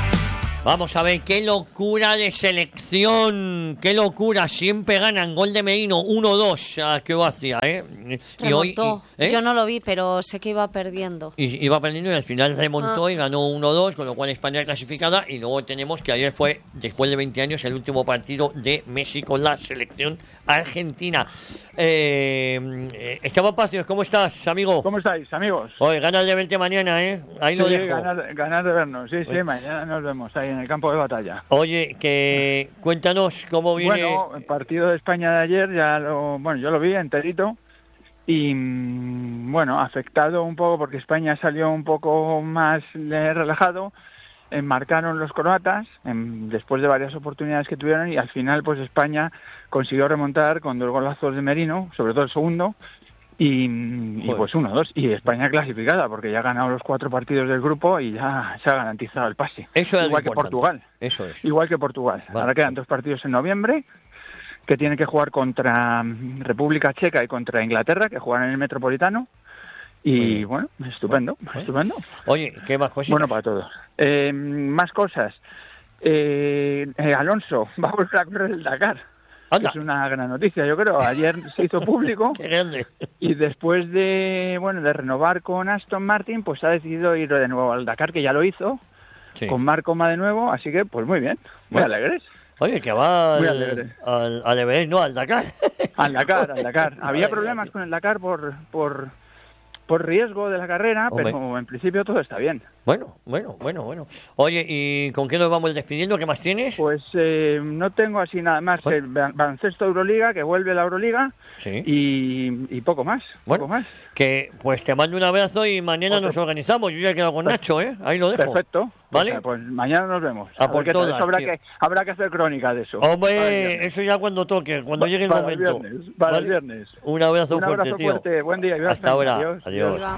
Vamos a ver, qué locura de selección, qué locura, siempre ganan, gol de Merino, uno dos a Croacia, ¿eh? Y hoy,
Remontó.
y- ¿eh?
Yo no lo vi, pero sé que iba perdiendo.
Y iba perdiendo y al final remontó
Ah.
y ganó uno dos, con lo cual España clasificada. Y luego tenemos que ayer fue, después de veinte años, el último partido de Messi con la selección argentina. Eh, eh, Esteban Pacios, ¿cómo estás, amigo?
¿Cómo estáis, amigos?
Oye, ganas de verte mañana, ¿eh? Ahí lo
Sí,
dejo.
ganas, ganas de vernos. Sí, sí,
Oye.
mañana nos vemos ahí en el campo de batalla.
Oye, que cuéntanos cómo viene...
Bueno, el partido de España de ayer, ya lo, bueno, yo lo vi enterito y, mm, bueno, afectado un poco porque España salió un poco más eh, relajado, eh, marcaron los croatas em, después de varias oportunidades que tuvieron y al final pues España consiguió remontar con dos golazos de Merino, sobre todo el segundo, y, y
Joder.
pues uno dos, y España clasificada porque ya ha ganado los cuatro partidos del grupo y ya se ha garantizado el pase.
Eso es lo
Igual que
importante.
Portugal.
Eso es.
Igual que Portugal.
Vale.
Ahora quedan dos partidos en noviembre que tienen que jugar contra mm, República Checa y contra Inglaterra, que juegan en el Metropolitano. Y
Muy bien.
bueno, estupendo,
Bueno.
estupendo.
Oye, ¿qué más cositas?
Bueno, para todos. Eh, más cosas. Eh, eh, Alonso va a volver a correr el Dakar.
Anda.
Es una gran noticia, yo creo. Ayer se hizo público
Qué grande.
y después de bueno de renovar con Aston Martin, pues ha decidido ir de nuevo al Dakar, que ya lo hizo,
Sí.
con Marc Coma de nuevo, así que pues muy bien, muy
Bueno.
alegres.
Oye, que va
Muy
al,
alegre.
al, al Everest, no, al Dakar.
Al Dakar, al Dakar.
Madre
Había
mía,
problemas
tío.
con el Dakar por, por, por riesgo de la carrera,
Hombre.
pero en principio todo está bien.
Bueno, bueno, bueno, bueno. Oye, ¿y con qué nos vamos despidiendo? ¿Qué más tienes?
Pues eh, no tengo así nada más.
Bueno.
El ba- baloncesto Euroliga, que vuelve la Euroliga,
Sí.
y, y poco más,
Bueno,
poco más.
que pues te mando un abrazo y mañana
Otro.
nos organizamos. Yo ya he quedado con Nacho, ¿eh? Ahí lo dejo.
Perfecto.
¿Vale?
Pues, pues mañana nos vemos.
A
ver
por
qué tal.
todas,
Eso habrá
tío.
que, habrá que hacer crónica de eso. Para el
Hombre,
viernes.
eso ya cuando toque, cuando llegue el
Para
momento.
El viernes, para
¿Vale?
el viernes.
Un abrazo
Un
fuerte,
abrazo
tío.
fuerte. Buen día. y buenas
Hasta
tardes.
ahora.
Adiós.
Adiós.
Viva.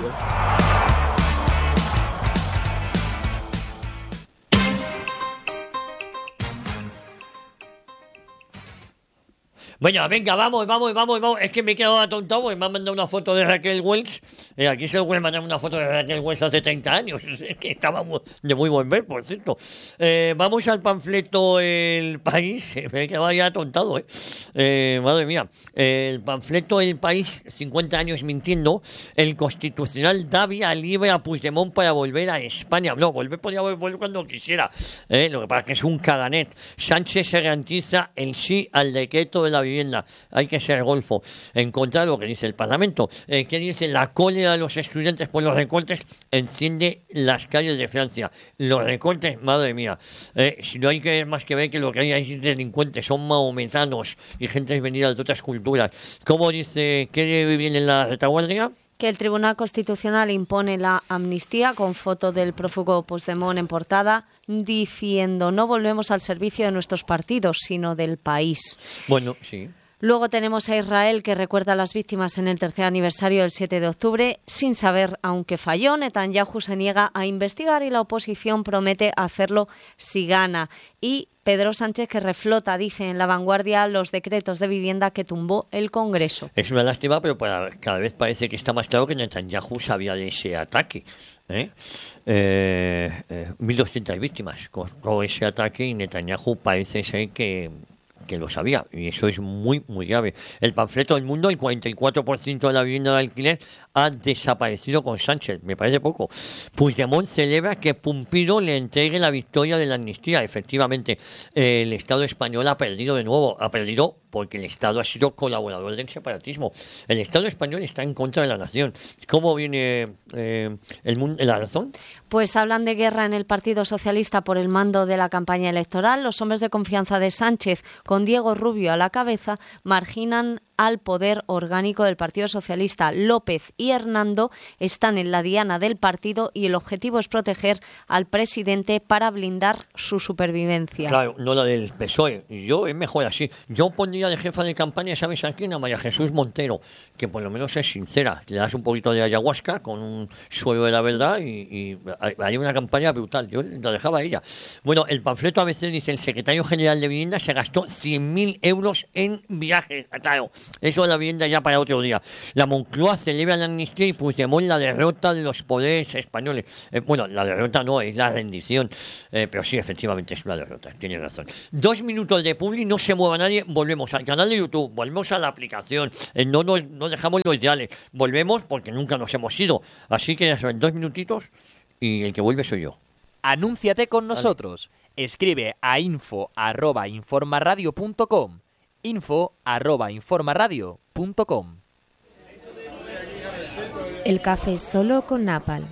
Venga, venga, vamos, vamos, vamos, vamos. Es que me he quedado atontado porque me han mandado una foto de Raquel Welch. Eh, aquí se puede mandar una foto de Raquel Welch hace treinta años. Es que estábamos de muy buen ver, por cierto. Eh, vamos al panfleto El País. Me he quedado ya atontado, ¿eh? eh madre mía. El panfleto El País, cincuenta años mintiendo. El Constitucional da vía libre a Puigdemont para volver a España. No, volver podría volver cuando quisiera. ¿eh? Lo que pasa es que es un caganet. Sánchez se garantiza el sí al decreto de la vivienda. Hay que ser golfo. En contra de lo que dice el Parlamento. Eh, ¿Qué dice? La cólera de los estudiantes por los recortes enciende las calles de Francia. Los recortes, madre mía. Eh, si no hay que más que ver que lo que hay ahí es delincuentes, son mahometanos y gente venida de otras culturas. ¿Cómo dice? ¿Qué viene en la retaguardia?
Que el Tribunal Constitucional impone la amnistía con foto del prófugo Puigdemont en portada, diciendo no volvemos al servicio de nuestros partidos, sino del país.
Bueno, sí.
Luego tenemos a Israel, que recuerda a las víctimas en el tercer aniversario del siete de octubre. Sin saber, aunque falló, Netanyahu se niega a investigar y la oposición promete hacerlo si gana. Y Pedro Sánchez, que reflota, dice en La Vanguardia, los decretos de vivienda que tumbó el Congreso.
Es una lástima, pero para, cada vez parece que está más claro que Netanyahu sabía de ese ataque. ¿eh? Eh, eh, mil doscientas víctimas con todo ese ataque y Netanyahu parece ser que, que lo sabía. Y eso es muy, muy grave. El panfleto del Mundo, el cuarenta y cuatro por ciento de la vivienda de alquiler ha desaparecido con Sánchez. Me parece poco. Puigdemont celebra que Pumpido le entregue la victoria de la amnistía. Efectivamente, eh, el Estado español ha perdido de nuevo. Ha perdido porque el Estado ha sido colaborador del separatismo. El Estado español está en contra de la nación. ¿Cómo viene eh, el mundo, la razón?
Pues hablan de guerra en el Partido Socialista por el mando de la campaña electoral. Los hombres de confianza de Sánchez, con Diego Rubio a la cabeza, marginan al poder orgánico del Partido Socialista. López y Hernando están en la diana del partido y el objetivo es proteger al presidente para blindar su supervivencia.
Claro, no la del P S O E. Yo es mejor así. Yo pondría de jefa de campaña, ¿sabes a quién? A María Jesús Montero, que por lo menos es sincera. Le das un poquito de ayahuasca con un suelo de la verdad y, y hay una campaña brutal. Yo la dejaba a ella. Bueno, el panfleto a veces dice: el secretario general de Vivienda se gastó cien mil euros en viajes. Claro, eso de la vivienda ya para otro día. La Moncloa celebra la amnistía y Puigdemont la derrota de los poderes españoles. Eh, bueno, la derrota no, es la rendición. Eh, pero sí, efectivamente es una derrota. Tiene razón. Dos minutos de publi, no se mueva nadie. Volvemos al canal de YouTube, volvemos a la aplicación. Eh, no, no, no dejamos los ideales. Volvemos porque nunca nos hemos ido. Así que ya saben, dos minutitos y el que vuelve soy yo.
Anúnciate con nosotros. Vale. Escribe a info arroba informaradio punto com. info arroba informaradio punto com.
El café solo con Napal.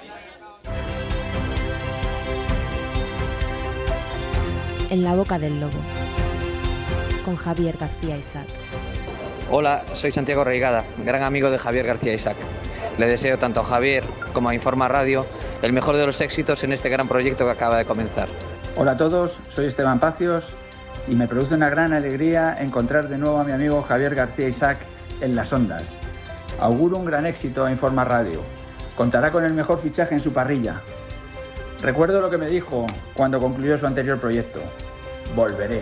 En la boca del lobo. Con Javier García Isaac.
Hola, soy Santiago Reigada, gran amigo de Javier García Isaac. Le deseo tanto a Javier como a Informa Radio el mejor de los éxitos en este gran proyecto que acaba de comenzar.
Hola a todos, soy Esteban Pacios y me produce una gran alegría encontrar de nuevo a mi amigo Javier García Isaac en las ondas. Auguro un gran éxito a Informa Radio. Contará con el mejor fichaje en su parrilla. Recuerdo lo que me dijo cuando concluyó su anterior proyecto. Volveré.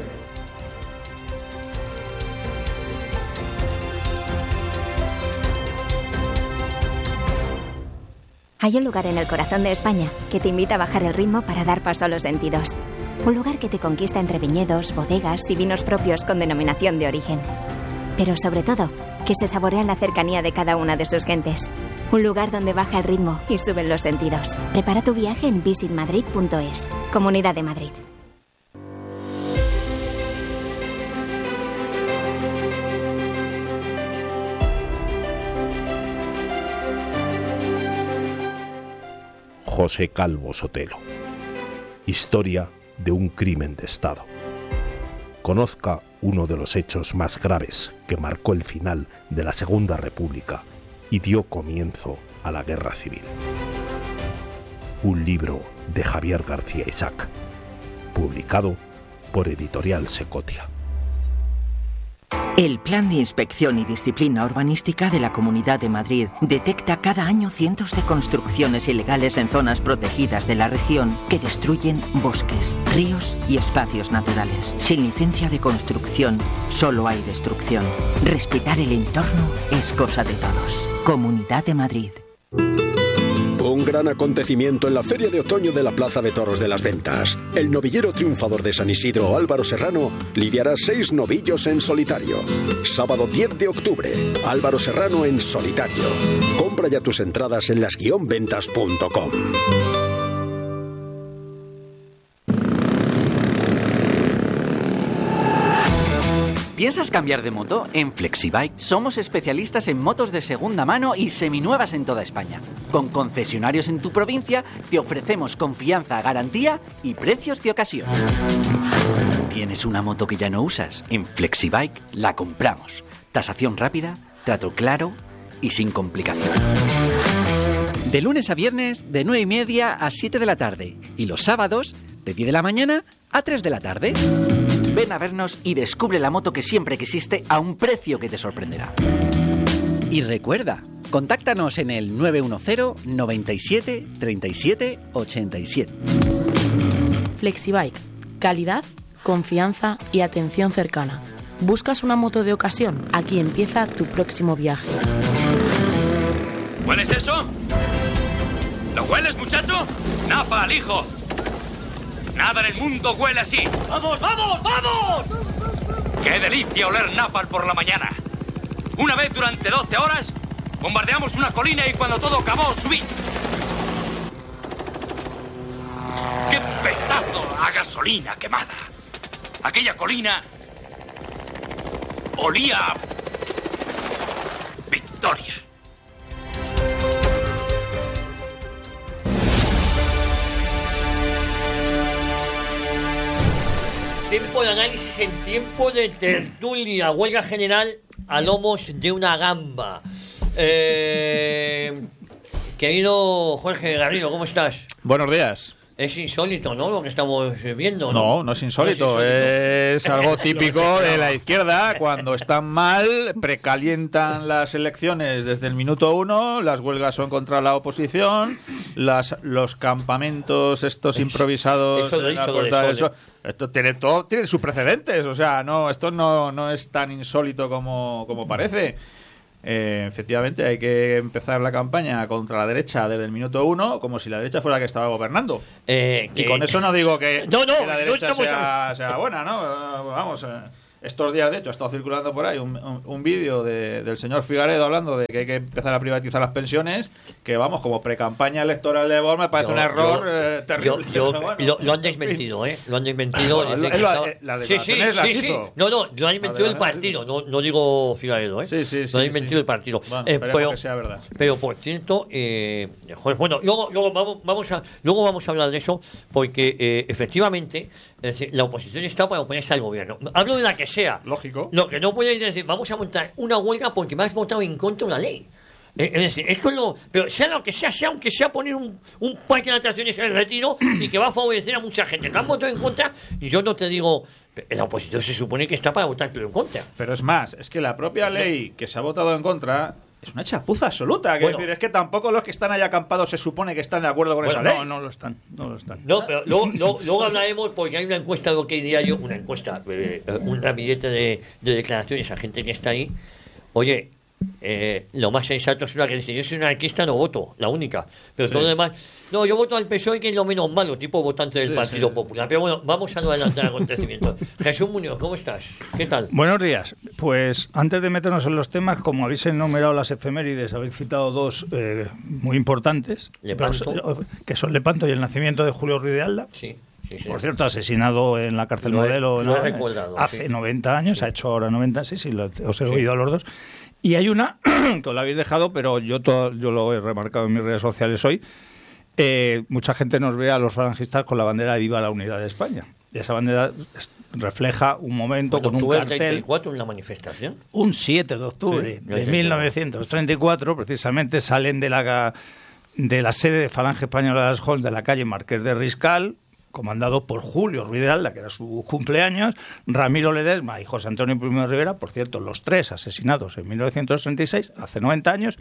Hay un lugar en el corazón de España que te invita a bajar el ritmo para dar paso a los sentidos. Un lugar que te conquista entre viñedos, bodegas y vinos propios con denominación de origen. Pero sobre todo, que se saborea en la cercanía de cada una de sus gentes. Un lugar donde baja el ritmo y suben los sentidos. Prepara tu viaje en visit madrid punto es. Comunidad de Madrid.
José Calvo Sotelo. Historia de un crimen de Estado. Conozca uno de los hechos más graves que marcó el final de la Segunda República y dio comienzo a la Guerra Civil. Un libro de Javier García Isaac, publicado por Editorial Secotia.
El Plan de Inspección y Disciplina Urbanística de la Comunidad de Madrid detecta cada año cientos de construcciones ilegales en zonas protegidas de la región que destruyen bosques, ríos y espacios naturales. Sin licencia de construcción, solo hay destrucción. Respetar el entorno es cosa de todos. Comunidad de Madrid.
Un gran acontecimiento en la Feria de Otoño de la Plaza de Toros de las Ventas. El novillero triunfador de San Isidro, Álvaro Serrano, lidiará seis novillos en solitario. Sábado diez de octubre, Álvaro Serrano en solitario. Compra ya tus entradas en las guion ventas punto com.
¿Piensas cambiar de moto? En Flexibike somos especialistas en motos de segunda mano y seminuevas en toda España. Con concesionarios en tu provincia te ofrecemos confianza, garantía y precios de ocasión. ¿Tienes una moto que ya no usas? En Flexibike la compramos. Tasación rápida, trato claro y sin complicación. De lunes a viernes de nueve y media a siete de la tarde y los sábados de diez de la mañana a tres de la tarde. Ven a vernos y descubre la moto que siempre quisiste a un precio que te sorprenderá. Y recuerda, contáctanos en el nueve uno cero, noventa y siete, treinta y siete, ochenta y siete.
Flexibike. Calidad, confianza y atención cercana. ¿Buscas una moto de ocasión? Aquí empieza tu próximo viaje.
¿Hueles eso? ¿Lo hueles, muchacho? ¡Napal, hijo! Nada en el mundo huele así. ¡Vamos, vamos, vamos! ¡Qué delicia oler napal por la mañana! Una vez durante doce horas, bombardeamos una colina y cuando todo acabó, subí. ¡Qué pedazo a gasolina quemada! Aquella colina olía a victoria.
Tiempo de análisis en tiempo de tertulia. Huelga general a lomos de una gamba. Eh, querido Jorge Garrido, ¿cómo estás?
Buenos días.
Es insólito, ¿no? Lo que estamos viendo, ¿no?
No, no es insólito. No es, insólito. Es algo típico de la izquierda. Cuando están mal, precalientan las elecciones desde el minuto uno. Las huelgas son contra la oposición. Las, los campamentos estos improvisados.
Eso lo he dicho,
puerta,
de
eso, esto tiene todo, tiene sus precedentes. O sea, no, esto no, no es tan insólito como, como parece. Eh, efectivamente, hay que empezar la campaña contra la derecha desde el minuto uno, como si la derecha fuera la que estaba gobernando.
Eh,
y
que...
con eso no digo que,
no, no,
que la derecha
no
sea, sea buena, ¿no? Vamos, eh, estos días, de hecho, ha estado circulando por ahí un, un, un vídeo de, del señor Figaredo hablando de que hay que empezar a privatizar las pensiones, que vamos, como pre-campaña electoral de Vox me parece yo, un error
yo,
eh, terrible.
Yo, yo, bueno, lo, lo han desmentido, ¿eh? Lo han desmentido.
Bueno, lo, estaba... la
sí, sí, sí, sí. No, no, lo han desmentido el partido, no, no digo Figaredo, ¿eh?
Sí, sí, sí.
Lo han desmentido
sí.
el partido.
Bueno,
eh, pero,
que sea verdad.
Pero, por cierto, eh, bueno, luego, luego, vamos, vamos a, luego vamos a hablar de eso, porque eh, efectivamente eh, la oposición está para oponerse al gobierno. Hablo de la que sea.
Lógico.
Lo que no puede decir, vamos a montar una huelga porque me has votado en contra de una ley. Es decir, esto es lo. Pero sea lo que sea, sea aunque sea poner un, un parque de atracciones en el Retiro y que va a favorecer a mucha gente. No han votado en contra y yo no te digo. La oposición se supone que está para votar en contra.
Pero es más, es que la propia ley que se ha votado en contra. Es una chapuza absoluta.
Bueno,
decir, es que tampoco los que están ahí acampados se supone que están de acuerdo con
bueno,
esa ley.
No, no lo están. No lo están.
No, pero luego, luego, luego hablaremos porque hay una encuesta de lo que diría yo, una encuesta, eh, un ramillete de, de declaraciones a gente que está ahí. Oye, eh, lo más sensato es una que dice, yo soy una anarquista, no voto, la única. Pero sí. Todo lo demás, no, yo voto al P S O E, que es lo menos malo, tipo votante del sí, Partido sí. Popular. Pero bueno, vamos a no adelantar acontecimientos. Jesús Muñoz, ¿cómo estás? ¿Qué tal?
Buenos días. Pues antes de meternos en los temas, como habéis enumerado las efemérides, habéis citado dos eh, muy importantes,
Lepanto.
que son Lepanto y el nacimiento de Julio Ruiz de Alda.
Sí. Sí, sí.
Por cierto, asesinado en la cárcel
lo he,
Modelo
lo
¿no?
he recordado,
hace
sí.
noventa años, sí. Ha hecho ahora noventa, sí, sí, lo, os he sí. oído a los dos. Y hay una que os la habéis dejado, pero yo todo, yo lo he remarcado en mis redes sociales hoy. Eh, mucha gente nos ve a los falangistas con la bandera de Viva la Unidad de España. Y esa bandera refleja un momento
bueno,
con un cartel.
treinta y cuatro en la manifestación.
Un siete de octubre sí, de mil novecientos treinta y cuatro, precisamente salen de la, de la sede de Falange Española de las Halls de la calle Marqués de Riscal, comandado por Julio Ruiz de Alda, que era su cumpleaños, Ramiro Ledesma y José Antonio Primo de Rivera, por cierto, los tres asesinados en mil novecientos treinta y seis, hace noventa años.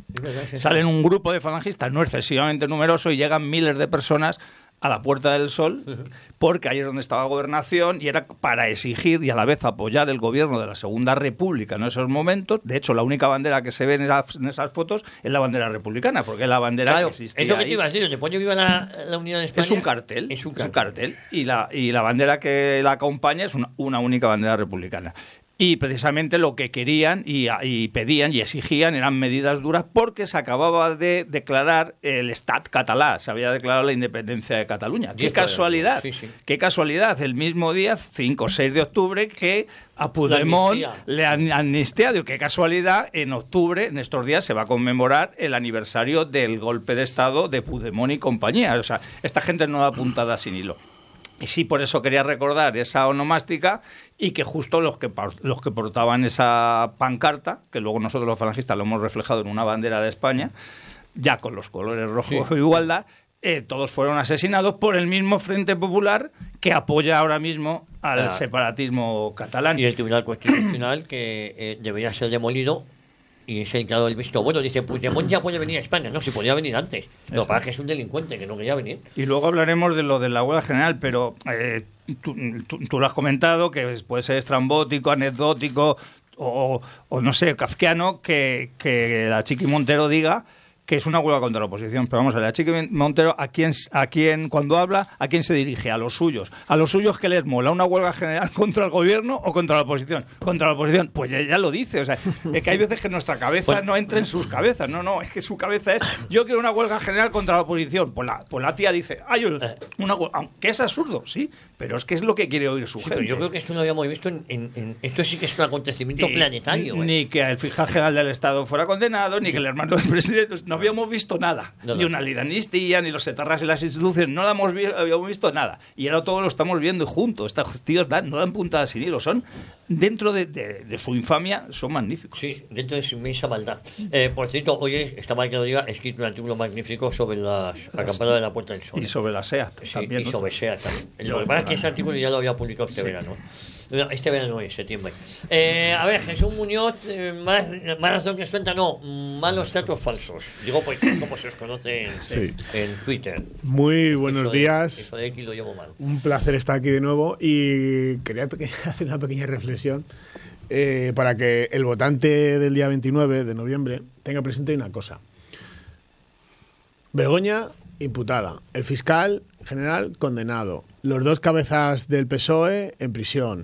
Salen un grupo de falangistas no excesivamente numeroso y llegan miles de personas a la Puerta del Sol, porque ahí es donde estaba la gobernación y era para exigir y a la vez apoyar el gobierno de la Segunda República en esos momentos. De hecho, la única bandera que se ve en esas, en esas fotos es la bandera republicana, porque es la bandera
claro,
que existía.
Es lo que
ahí.
te iba a decir, donde pone Viva la, la Unidad de España.
Es un cartel.
Es un cartel.
Es un cartel y, la, y la bandera que la acompaña es una, una única bandera republicana. Y precisamente lo que querían y, y pedían y exigían eran medidas duras porque se acababa de declarar el Estat català, se había declarado la independencia de Cataluña. ¡Qué casualidad! Sí, sí. ¡Qué casualidad! El mismo día, cinco o seis de octubre, que a Puigdemont le han amnistiado. ¡Qué casualidad! En octubre, en estos días, se va a conmemorar el aniversario del golpe de Estado de Puigdemont y compañía. O sea, esta gente no da apuntada sin hilo. Y sí, por eso quería recordar esa onomástica y que justo los que los que portaban esa pancarta, que luego nosotros los falangistas lo hemos reflejado en una bandera de España, ya con los colores rojos sí. de igualdad, eh, todos fueron asesinados por el mismo Frente Popular que apoya ahora mismo al ah. separatismo catalán.
Y el Tribunal Constitucional que eh, debería ser demolido. Y se ha dado el visto bueno, dice, Puigdemont ya puede venir a España. No, si podía venir antes. Lo que pasa es que es un delincuente que no quería venir.
Y luego hablaremos de lo de la huelga general, pero eh, tú, tú, tú lo has comentado, que puede ser estrambótico, anecdótico o, o no sé, kafkiano, que, que la Chiqui Montero diga que es una huelga contra la oposición. Pero vamos a ver, la Chiqui Montero, ¿a quién, a quién, cuando habla, a quién se dirige? A los suyos. ¿A los suyos que les mola una huelga general contra el gobierno o contra la oposición? Contra la oposición. Pues ya, ya lo dice. O sea, es que hay veces que nuestra cabeza pues, no entra en sus cabezas. No, no, es que su cabeza es, yo quiero una huelga general contra la oposición. Pues la, pues la tía dice, hay una huelga, aunque es absurdo, sí, pero es que es lo que quiere oír su
sí,
gente.
Pero yo creo que esto no lo habíamos visto en, en, en... Esto sí que es un acontecimiento
y,
planetario.
Ni,
¿eh?
ni que el fiscal general del Estado fuera condenado, ni que el hermano del presidente... No,
habíamos visto nada.
No,
ni
no.
una ley de amnistía, ni los etarras en las instituciones, no la hemos vi- habíamos visto nada. Y ahora todo lo estamos viendo juntos. Estos tíos dan, no dan puntada sin hilo, son, dentro de, de, de su infamia, son magníficos.
Sí, dentro de su inmensa maldad. Eh, por cierto, hoy esta mañana día he escrito un artículo magnífico sobre las acampadas de la Puerta del Sol.
Y sobre la SEAT
Sí,
también.
y
¿no?
sobre SEAT también.
Yo-
Lo que pasa es que ese artículo ya lo había publicado este
Sí.
verano. No, este verano no, en septiembre. Eh, a ver, Jesús Muñoz, eh, más, más razón que suelta, no, malos datos falsos. Digo, pues, como se os conoce en,
Sí.
en Twitter.
Muy buenos
Eso de-
días.
eso de X lo llevo mal.
Un placer estar aquí de nuevo y quería peque- hacer una pequeña reflexión eh, para que el votante del día veintinueve de noviembre tenga presente una cosa. Begoña, imputada. El fiscal general, condenado. Los dos cabezas del P S O E en prisión.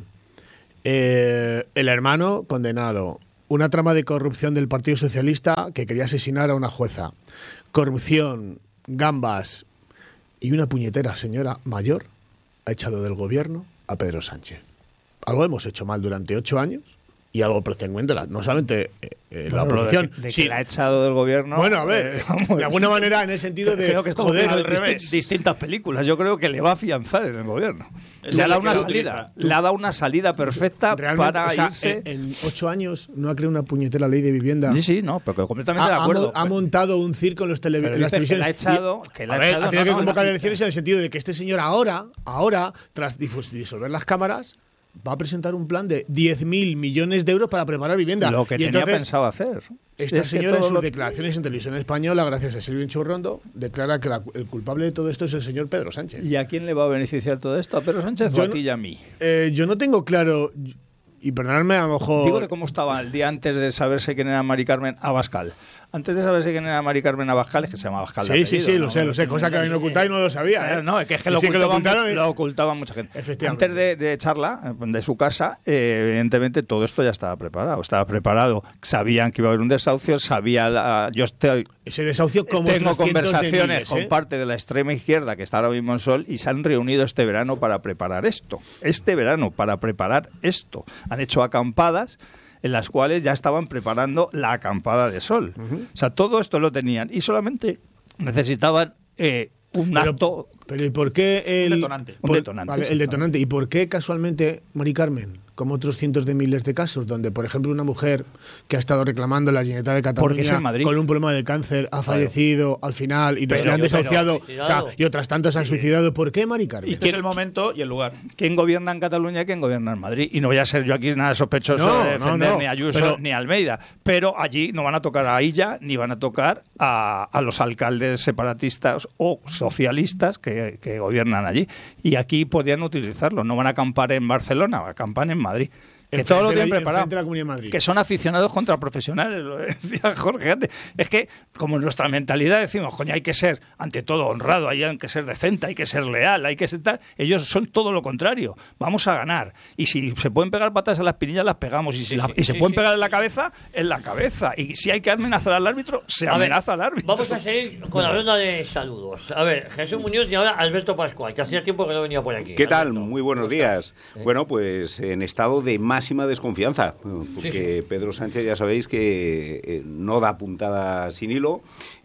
Eh, el hermano, condenado. Una trama de corrupción del Partido Socialista que quería asesinar a una jueza. Corrupción, gambas y una puñetera señora mayor ha echado del gobierno a Pedro Sánchez. Algo hemos hecho mal durante ocho años y algo pretendente, no solamente eh, eh, la
Bueno,
oposición.
de que, de
sí.
que la ha echado del gobierno.
Bueno, a ver,
eh, vamos,
de alguna manera en el sentido de
creo que estamos
joder,
viendo
al
disti-
revés.
distintas películas. Yo creo que le va a afianzar en el gobierno. Le ha dado una salida. Le ha dado una salida perfecta
Realmente,
para
o sea,
irse.
En, en ocho años no ha creado una puñetera ley de vivienda.
Sí, sí, no, pero completamente
ha,
de acuerdo.
Ha, mo- ha montado un circo en, los tele-
Pero
en las
dice que
televisiones.
la ha echado-
Y-
que la
a
ha
ver,
echado,
ha tenido
no,
que
no,
convocar
no.
elecciones en el sentido de que este señor ahora, ahora, tras difus- disolver las cámaras, va a presentar un plan de diez mil millones de euros para preparar vivienda.
Lo que
Y
tenía
entonces,
pensado hacer.
Esta
Es que
señora en
todo
sus
lo-
declaraciones en televisión española, gracias a Silvio Churrondo, declara que la- el culpable de todo esto es el señor Pedro Sánchez.
¿Y a quién le va a beneficiar todo esto? ¿A Pedro Sánchez
Yo
o a
no-
ti y a mí?
Eh, yo no tengo claro, y perdonadme a lo mejor...
Digo de cómo estaba el día antes de saberse quién era Mari Carmen Abascal. Antes de saberse quién era Mari Carmen Abascal, es que se llama Abascal. de
Sí, sí,
apellido,
sí,
¿no?
lo sé, lo sé, cosa que habían ocultado y no lo sabía.
Claro,
¿eh?
no, es que, es que
Sí,
lo,
sí, que lo
ocultaban,
ocultaron, ¿eh?
lo ocultaban mucha gente.
Efectivamente.
Antes de, de echarla eh, de su casa, eh, evidentemente todo esto ya estaba preparado. Estaba preparado. Sabían que iba a haber un desahucio, sabía la, yo estoy,
Ese desahucio como
tengo
otros cientos de
conversaciones
miles,
con
¿eh?
parte de la extrema izquierda que está ahora mismo en Sol y se han reunido este verano para preparar esto. Este verano para preparar esto. Han hecho acampadas en las cuales ya estaban preparando la acampada de Sol. O sea, todo esto lo tenían y solamente necesitaban eh, un
Pero-
acto.
Pero ¿y por qué el
Un detonante, un
por-
detonante,
vale, el
exactamente.
detonante. ¿Y por qué casualmente Mari Carmen, como otros cientos de miles de casos, donde por ejemplo una mujer que ha estado reclamando la Generalitat de
Porque es
Cataluña
en Madrid.
con un problema de cáncer ha fallecido al final y nos
Pero-
le han
pero-
desahuciado,
pero-
o sea, y otras tantas han suicidado? ¿Por qué Mari Carmen?
Este es el momento y el lugar. ¿Quién gobierna en Cataluña y quién gobierna en Madrid? Y no voy a ser yo aquí nada sospechoso
No,
de
no,
defender
no,
ni a Ayuso
pero-
ni a Almeida. Pero allí no van a tocar a ella ni van a tocar a, a los alcaldes separatistas o socialistas que, que gobiernan allí. Y aquí podían utilizarlo. No van a acampar en Barcelona, acampan en Madrid. Que
Enfrente
todo lo
de la-
tienen preparado.
enfrente de la Comunidad de Madrid.
Que son aficionados contra profesionales, lo decía Jorge antes. Es que, como en nuestra mentalidad decimos, coño, hay que ser, ante todo, honrado, hay que ser decente, hay que ser leal, hay que ser tal. Ellos son todo lo contrario. Vamos a ganar. Y si se pueden pegar patas a las pinillas, las pegamos. Y si, la- y se
sí,
pueden
sí.
pegar en la cabeza, en la cabeza. Y si hay que amenazar al árbitro, se
A ver,
amenaza al árbitro.
Vamos a seguir con la ronda de saludos. A ver, Jesús Muñoz y ahora Alberto Pascual, que hacía tiempo que no venía por aquí.
¿Qué tal?
Alberto.
Muy buenos días. Bueno, pues en estado de máxima desconfianza, porque
Sí, sí.
Pedro Sánchez ya sabéis que eh, no da puntada sin hilo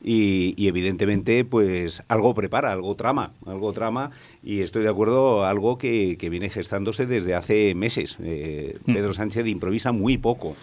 y, y evidentemente pues algo prepara, algo trama, algo trama y estoy de acuerdo, algo que, que viene gestándose desde hace meses. Eh,
Mm.
Pedro Sánchez improvisa muy poco.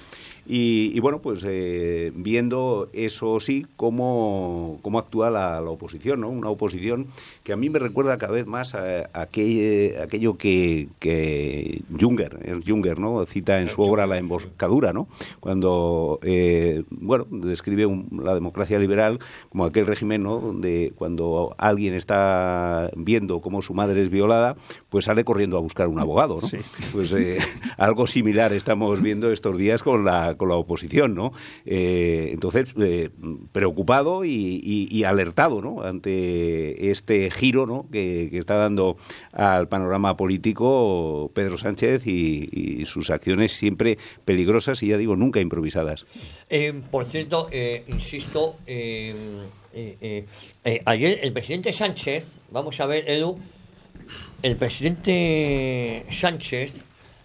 Y, y bueno, pues eh, viendo eso sí, cómo, cómo actúa la, la oposición, ¿no? Una oposición que a mí me recuerda cada vez más a, a aquel- aquello que, que Junger, Ernst Junger, ¿no? Cita en su obra La emboscadura, ¿no? Cuando, eh, bueno, describe un- la democracia liberal como aquel régimen, ¿no? Donde cuando alguien está viendo cómo su madre es violada, pues sale corriendo a buscar un abogado, ¿no?
Sí.
Pues eh, algo similar estamos viendo estos días con la, con la oposición, ¿no? Eh, entonces, eh, preocupado y, y- y alertado, ¿no? Ante este giro, ¿no? que, que está dando al panorama político Pedro Sánchez y, y sus acciones siempre peligrosas y, ya digo, nunca improvisadas.
Eh, por cierto, eh, insisto, eh, eh, eh, eh, ayer el presidente Sánchez, vamos a ver, Edu, el presidente Sánchez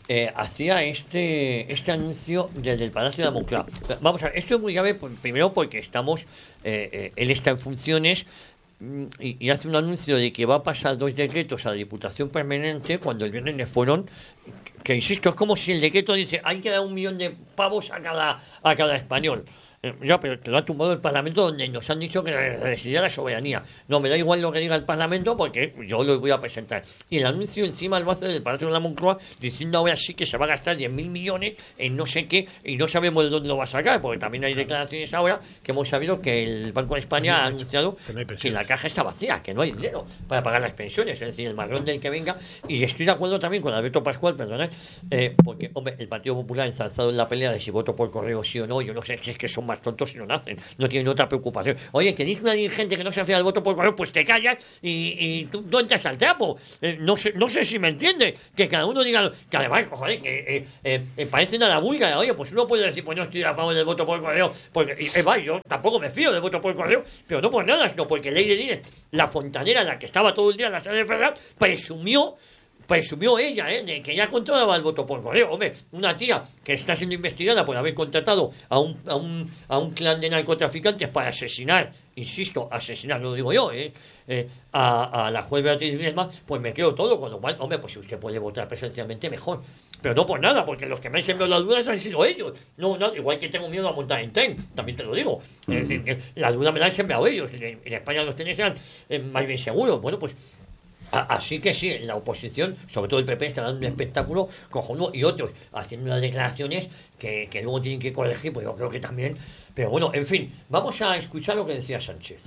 eh, hacía este este anuncio desde el Palacio de la Moncloa. Vamos a ver, esto es muy grave, por, primero porque estamos, eh, eh, él está en funciones mm, y, y hace un anuncio de que va a pasar dos decretos a la Diputación Permanente cuando el viernes le fueron, que, que insisto, es como si el decreto dice hay que dar un millón de pavos a cada, a cada español. Eh, ya, pero te lo ha tumbado el Parlamento, donde nos han dicho que residía la soberanía. No, me da igual lo que diga el Parlamento porque yo lo voy a presentar. Y el anuncio encima lo hace del Palacio de la Moncloa diciendo ahora sí que se va a gastar diez mil millones en no sé qué y no sabemos de dónde lo va a sacar, porque también hay declaraciones ahora que hemos sabido que el Banco de España ha anunciado que, no que la caja está vacía, que no hay dinero para pagar las pensiones, es decir, el marrón del que venga. Y estoy de acuerdo también con Alberto Pascual, perdonad, eh, porque, hombre, el Partido Popular ensalzado en la pelea de si voto por correo sí o no, yo no sé si es que son más tontos si no nacen, no tienen otra preocupación. Oye, que dice una dirigente que no se hace al voto por correo, pues te callas y, y tú no entras al trapo. Eh, no sé no sé si me entiende, que cada uno diga, que además, joder, que eh, eh, eh, parecen a la búlgara. Oye, pues uno puede decir, pues no estoy a favor del voto por correo, porque, y, eh, va, yo tampoco me fío del voto por correo, pero no por nada, sino porque Leire Díez, la fontanera, la que estaba todo el día en la sala de Ferraz, presumió presumió ella, ¿eh? de que ella controlaba el voto por correo. Hombre, una tía que está siendo investigada por haber contratado a un, a un, a un clan de narcotraficantes para asesinar, insisto, asesinar, no lo digo yo, ¿eh? Eh, a, a la juez Beatriz Griezmann, pues me quedo todo, con lo cual, hombre, pues si usted puede votar presencialmente, mejor. Pero no por nada, porque los que me han sembrado las dudas han sido ellos. No, no, igual que tengo miedo a montar en tren, también te lo digo. Uh-huh. eh, eh, la duda me la han sembrado ellos. En, en España los trenes eran eh, más bien seguros. Bueno, pues así que sí, la oposición, sobre todo el P P, está dando un espectáculo cojonudo y otros haciendo unas declaraciones que, que luego tienen que corregir, pues yo creo que también. Pero bueno, en fin, vamos a escuchar lo que decía Sánchez.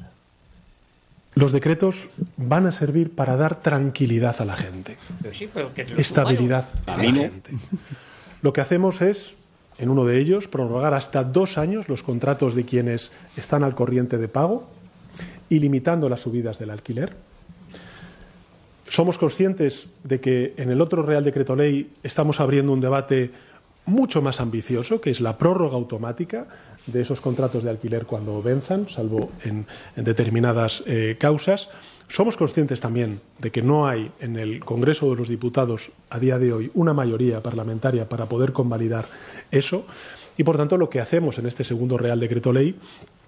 Los decretos van a servir para dar tranquilidad a la gente,
pero sí, pero que
estabilidad a la gente. Lo que hacemos es, en uno de ellos, prorrogar hasta dos años los contratos de quienes están al corriente de pago y limitando las subidas del alquiler. Somos conscientes de que en el otro Real Decreto Ley estamos abriendo un debate mucho más ambicioso, que es la prórroga automática de esos contratos de alquiler cuando venzan, salvo en, en determinadas eh, causas. Somos conscientes también de que no hay en el Congreso de los Diputados a día de hoy una mayoría parlamentaria para poder convalidar eso y, por tanto, lo que hacemos en este segundo Real Decreto Ley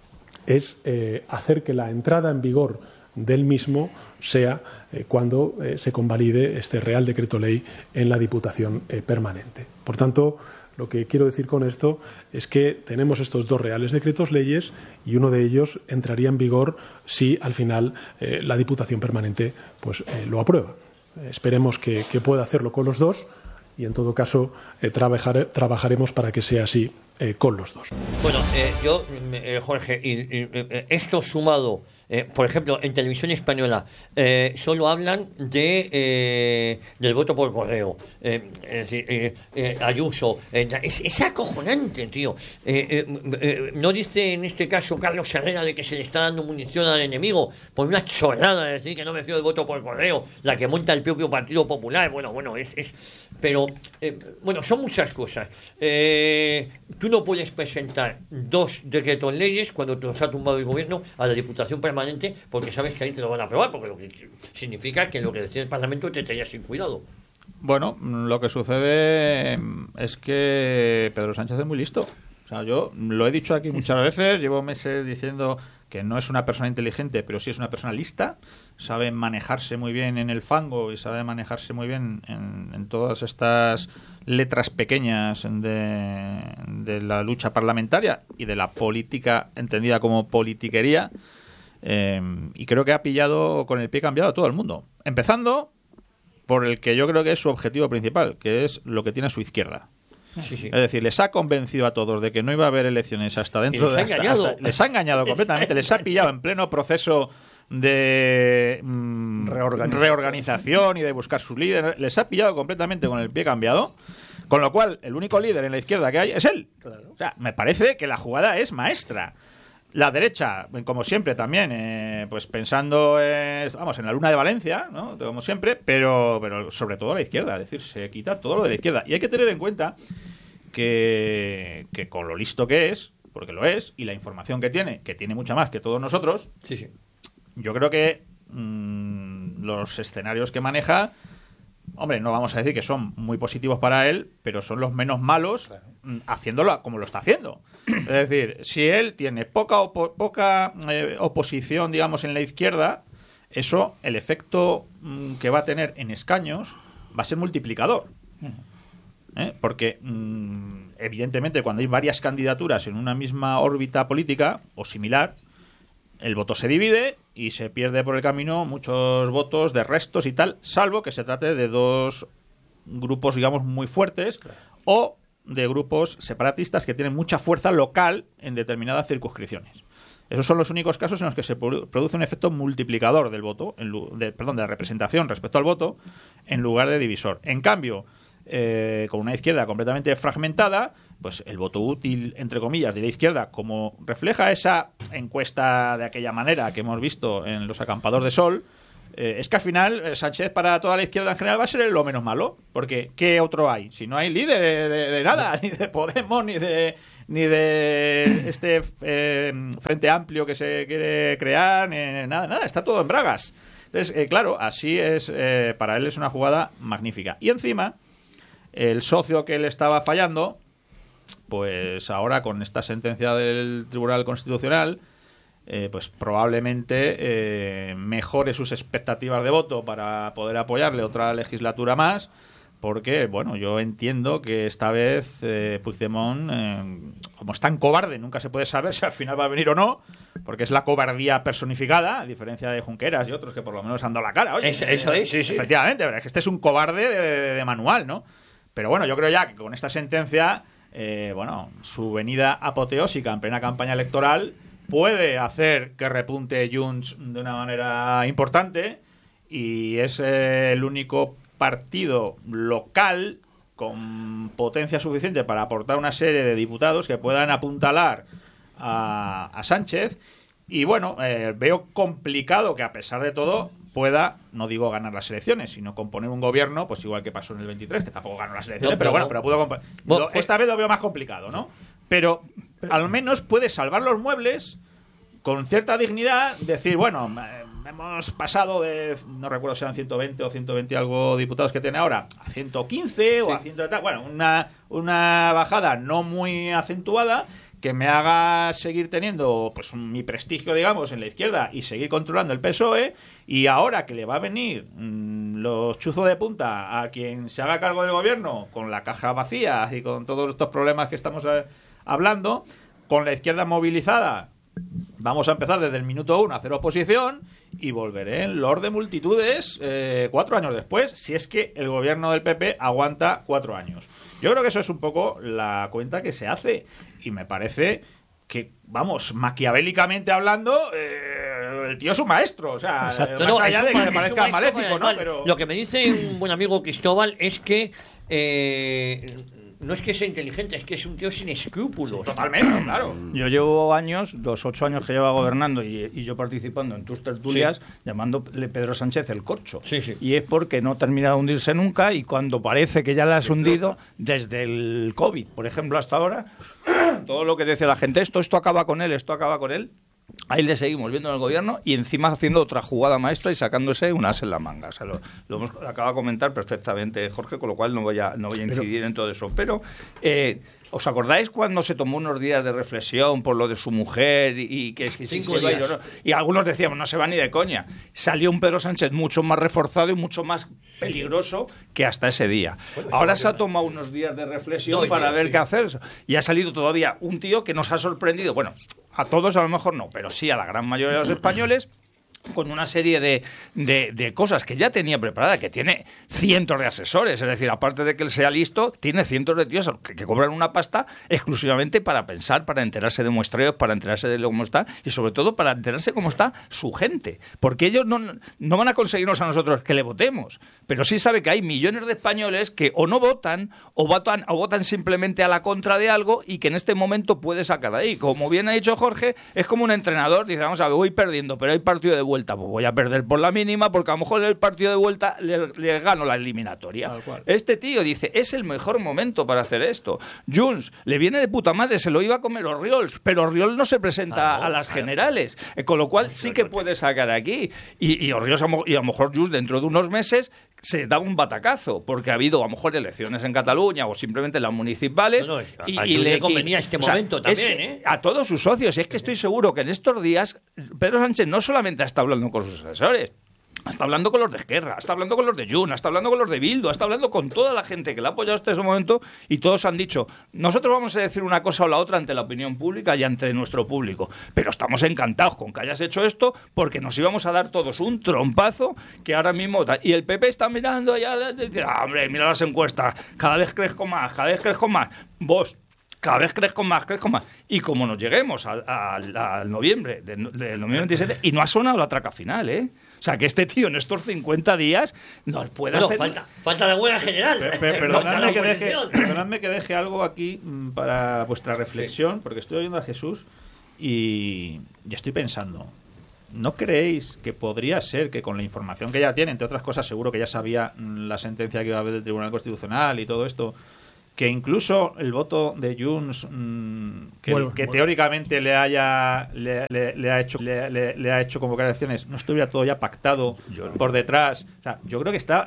es eh, hacer que la entrada en vigor del mismo sea eh, cuando eh, se convalide este Real Decreto Ley en la Diputación eh, Permanente. Por tanto, lo que quiero decir con esto es que tenemos estos dos Reales Decretos Leyes y uno de ellos entraría en vigor si al final eh, la Diputación Permanente pues, eh, lo aprueba. Eh, esperemos que, que pueda hacerlo con los dos y, en todo caso, eh, trabajar, trabajaremos para que sea así eh, con los dos.
Bueno, eh, yo, eh, Jorge, y, y, eh, esto sumado, eh, por ejemplo, en Televisión Española, eh, solo hablan de eh, del voto por correo. Eh, es decir, eh, eh, Ayuso, eh, es, es acojonante, tío. Eh, eh, eh, no dice en este caso Carlos Herrera de que se le está dando munición al enemigo por una chorrada de decir que no me fío del voto por correo, la que monta el propio Partido Popular. Bueno, bueno, es, es pero eh, bueno, son muchas cosas. Eh, tú no puedes presentar dos decretos leyes cuando te los ha tumbado el gobierno a la Diputación Permanente porque sabes que ahí te lo van a aprobar, porque lo que significa que lo que decide el Parlamento te traía sin cuidado.
Bueno, lo que sucede es que Pedro Sánchez es muy listo. O sea, yo lo he dicho aquí muchas veces, llevo meses diciendo que no es una persona inteligente, pero sí es una persona lista, sabe manejarse muy bien en el fango y sabe manejarse muy bien en, en todas estas letras pequeñas de, de la lucha parlamentaria y de la política entendida como politiquería, eh, y creo que ha pillado con el pie cambiado a todo el mundo, empezando por el que yo creo que es su objetivo principal, que es lo que tiene a su izquierda. Sí, sí. Es decir, les ha convencido a todos de que no iba a haber elecciones hasta dentro de... Hasta, hasta, les ha engañado completamente, les ha pillado en pleno proceso de mmm, reorganización. reorganización y de buscar su líder, les ha pillado completamente con el pie cambiado, con lo cual el único líder en la izquierda que hay es él. Claro. O sea, me parece que la jugada es maestra. La derecha, como siempre también, eh, pues pensando eh, vamos, en la luna de Valencia, ¿no? Como siempre, pero, pero sobre todo la izquierda, es decir, se quita todo lo de la izquierda. Y hay que tener en cuenta que, que con lo listo que es, porque lo es, y la información que tiene, que tiene mucha más que todos nosotros,
sí, sí.
Yo creo que mmm, los escenarios que maneja hombre, no vamos a decir que son muy positivos para él, pero son los menos malos haciéndolo como lo está haciendo. Es decir, si él tiene poca, opo poca eh, oposición, digamos, en la izquierda, eso, el efecto mm, que va a tener en escaños va a ser multiplicador. ¿Eh? Porque, mmm, evidentemente, cuando hay varias candidaturas en una misma órbita política o similar, el voto se divide y se pierde por el camino muchos votos de restos y tal, salvo que se trate de dos grupos, digamos, muy fuertes, claro, o de grupos separatistas que tienen mucha fuerza local en determinadas circunscripciones. Esos son los únicos casos en los que se produce un efecto multiplicador del voto, en, de, perdón, de la representación respecto al voto, en lugar de divisor. En cambio, eh, con una izquierda completamente fragmentada, pues el voto útil, entre comillas, de la izquierda, como refleja esa encuesta de aquella manera que hemos visto en los acampadores de Sol, eh, es que al final eh, Sánchez para toda la izquierda en general va a ser lo menos malo, porque ¿qué otro hay? Si no hay líder de, de, de nada, ni de Podemos, ni de ni de este eh, Frente Amplio que se quiere crear, ni nada, nada, está todo en bragas. Entonces, eh, claro, así es, eh, para él es una jugada magnífica. Y encima, el socio que le estaba fallando, pues ahora con esta sentencia del Tribunal Constitucional, eh, pues probablemente eh, mejore sus expectativas de voto para poder apoyarle otra legislatura más, porque, bueno, yo entiendo que esta vez eh, Puigdemont, eh, como es tan cobarde, nunca se puede saber si al final va a venir o no, porque es la cobardía personificada, a diferencia de Junqueras y otros que por lo menos han dado la cara. Oye,
eso, eso es, sí, sí.
Efectivamente, pero es que este es un cobarde de, de, de manual, ¿no? Pero bueno, yo creo ya que con esta sentencia, eh, bueno, su venida apoteósica en plena campaña electoral puede hacer que repunte Junts de una manera importante, y es eh, el único partido local con potencia suficiente para aportar una serie de diputados que puedan apuntalar a, a Sánchez. Y bueno, eh, veo complicado que a pesar de todo pueda, no digo ganar las elecciones, sino componer un gobierno, pues igual que pasó en el veintitrés, que tampoco ganó las elecciones, no, pero, pero bueno, pero pudo componer. Bueno, lo, esta vez lo veo más complicado, ¿no? Pero, pero al menos puede salvar los muebles con cierta dignidad, decir, bueno, eh, hemos pasado de, no recuerdo si eran ciento veinte o ciento veinte algo diputados que tiene ahora, a ciento quince, sí, o a ciento tal, bueno, una, una bajada no muy acentuada que me haga seguir teniendo pues mi prestigio, digamos, en la izquierda y seguir controlando el P S O E, y ahora que le va a venir mmm, los chuzos de punta a quien se haga cargo del gobierno con la caja vacía y con todos estos problemas que estamos eh, hablando, con la izquierda movilizada, vamos a empezar desde el minuto uno a hacer oposición y volveré en Lord de multitudes eh, cuatro años después, si es que el gobierno del P P aguanta cuatro años. Yo creo que eso es un poco la cuenta que se hace, y me parece que, vamos, maquiavélicamente hablando, eh, el tío es un maestro, o sea,
exacto,
más
no,
allá de que me
un,
parezca maléfico, ¿no? Pero
lo que me dice un buen amigo Cristóbal es que eh, no es que sea inteligente, es que es un tío sin escrúpulos.
Totalmente, claro.
Yo llevo años, los ocho años que lleva gobernando y, y yo participando en tus tertulias, sí, llamándole Pedro Sánchez el corcho.
Sí, sí.
Y es porque no termina de hundirse nunca, y cuando parece que ya la has hundido, desde el COVID, por ejemplo, hasta ahora, todo lo que dice la gente, esto, esto acaba con él, esto acaba con él, ahí le seguimos viendo en el gobierno y encima haciendo otra jugada maestra y sacándose un as en la manga. O sea, lo, lo, hemos, lo acaba de comentar perfectamente Jorge, con lo cual no voy a, no voy a incidir pero, en todo eso. Pero, eh, ¿os acordáis cuando se tomó unos días de reflexión por lo de su mujer y, y que, que si se iba a ir, ¿no? Y algunos decíamos, no se va ni de coña? Salió un Pedro Sánchez mucho más reforzado y mucho más peligroso que hasta ese día. Ahora se ha tomado unos días de reflexión no, para ver sí. qué hacer, y ha salido todavía un tío que nos ha sorprendido. Bueno, a todos a lo mejor no, pero sí a la gran mayoría de los españoles, con una serie de, de, de cosas que ya tenía preparada, que tiene cientos de asesores, es decir, aparte de que él sea listo, tiene cientos de tíos que, que cobran una pasta exclusivamente para pensar, para enterarse de muestreos, para enterarse de cómo está, y sobre todo para enterarse cómo está su gente, porque ellos no, no van a conseguirnos a nosotros que le votemos, pero sí sabe que hay millones de españoles que o no votan, o votan, o votan simplemente a la contra de algo, y que en este momento puede sacar de ahí. Como bien ha dicho Jorge, es como un entrenador, dice, vamos a ver, voy perdiendo, pero hay partido de vuelta, pues voy a perder por la mínima, porque a lo mejor en el partido de vuelta le, le gano la eliminatoria. Este tío dice, es el mejor momento para hacer esto. Junts le viene de puta madre, se lo iba a comer Orriols, pero Orriols no se presenta ah, no, a las claro. generales, eh, con lo cual sí que puede sacar aquí. Y, y Orriols y a lo mejor Junts dentro de unos meses se da un batacazo, porque ha habido a lo mejor elecciones en Cataluña o simplemente las municipales.
No, no,
y,
a
y
Junts
le
le convenía este
o sea,
momento
es
también,
que
¿eh?
a todos sus socios, y es que estoy seguro que en estos días Pedro Sánchez no solamente está hablando con sus asesores, está hablando con los de Esquerra, está hablando con los de Junts, está hablando con los de Bildu, está hablando con toda la gente que le ha apoyado hasta ese momento, y todos han dicho, nosotros vamos a decir una cosa o la otra ante la opinión pública y ante nuestro público, pero estamos encantados con que hayas hecho esto, porque nos íbamos a dar todos un trompazo que ahora mismo... Y el P P está mirando allá, dice, ah, hombre, mira las encuestas, cada vez crezco más, cada vez crezco más. Vos... cada vez crezco más, crezco más. Y como nos lleguemos al, al, al noviembre del de noviembre veintisiete, y no ha sonado la traca final, ¿eh? O sea, que este tío en estos cincuenta días nos puede
Bueno,
hacer...
falta, falta la buena general.
Pe- pe-
Falta
Perdonadme
la
que, deje,
oposición.
perdonadme que deje algo aquí mm, para vuestra reflexión, porque estoy oyendo a Jesús y, y estoy pensando, ¿no creéis que podría ser que con la información que ya tiene, entre otras cosas seguro que ya sabía mm, la sentencia que iba a haber del Tribunal Constitucional y todo esto, que incluso el voto de Junts mmm, que,
Bueno,
que
bueno.
teóricamente le haya le, le- le ha hecho le, le- le ha hecho convocar elecciones no estuviera todo ya pactado por detrás? O sea, yo creo que está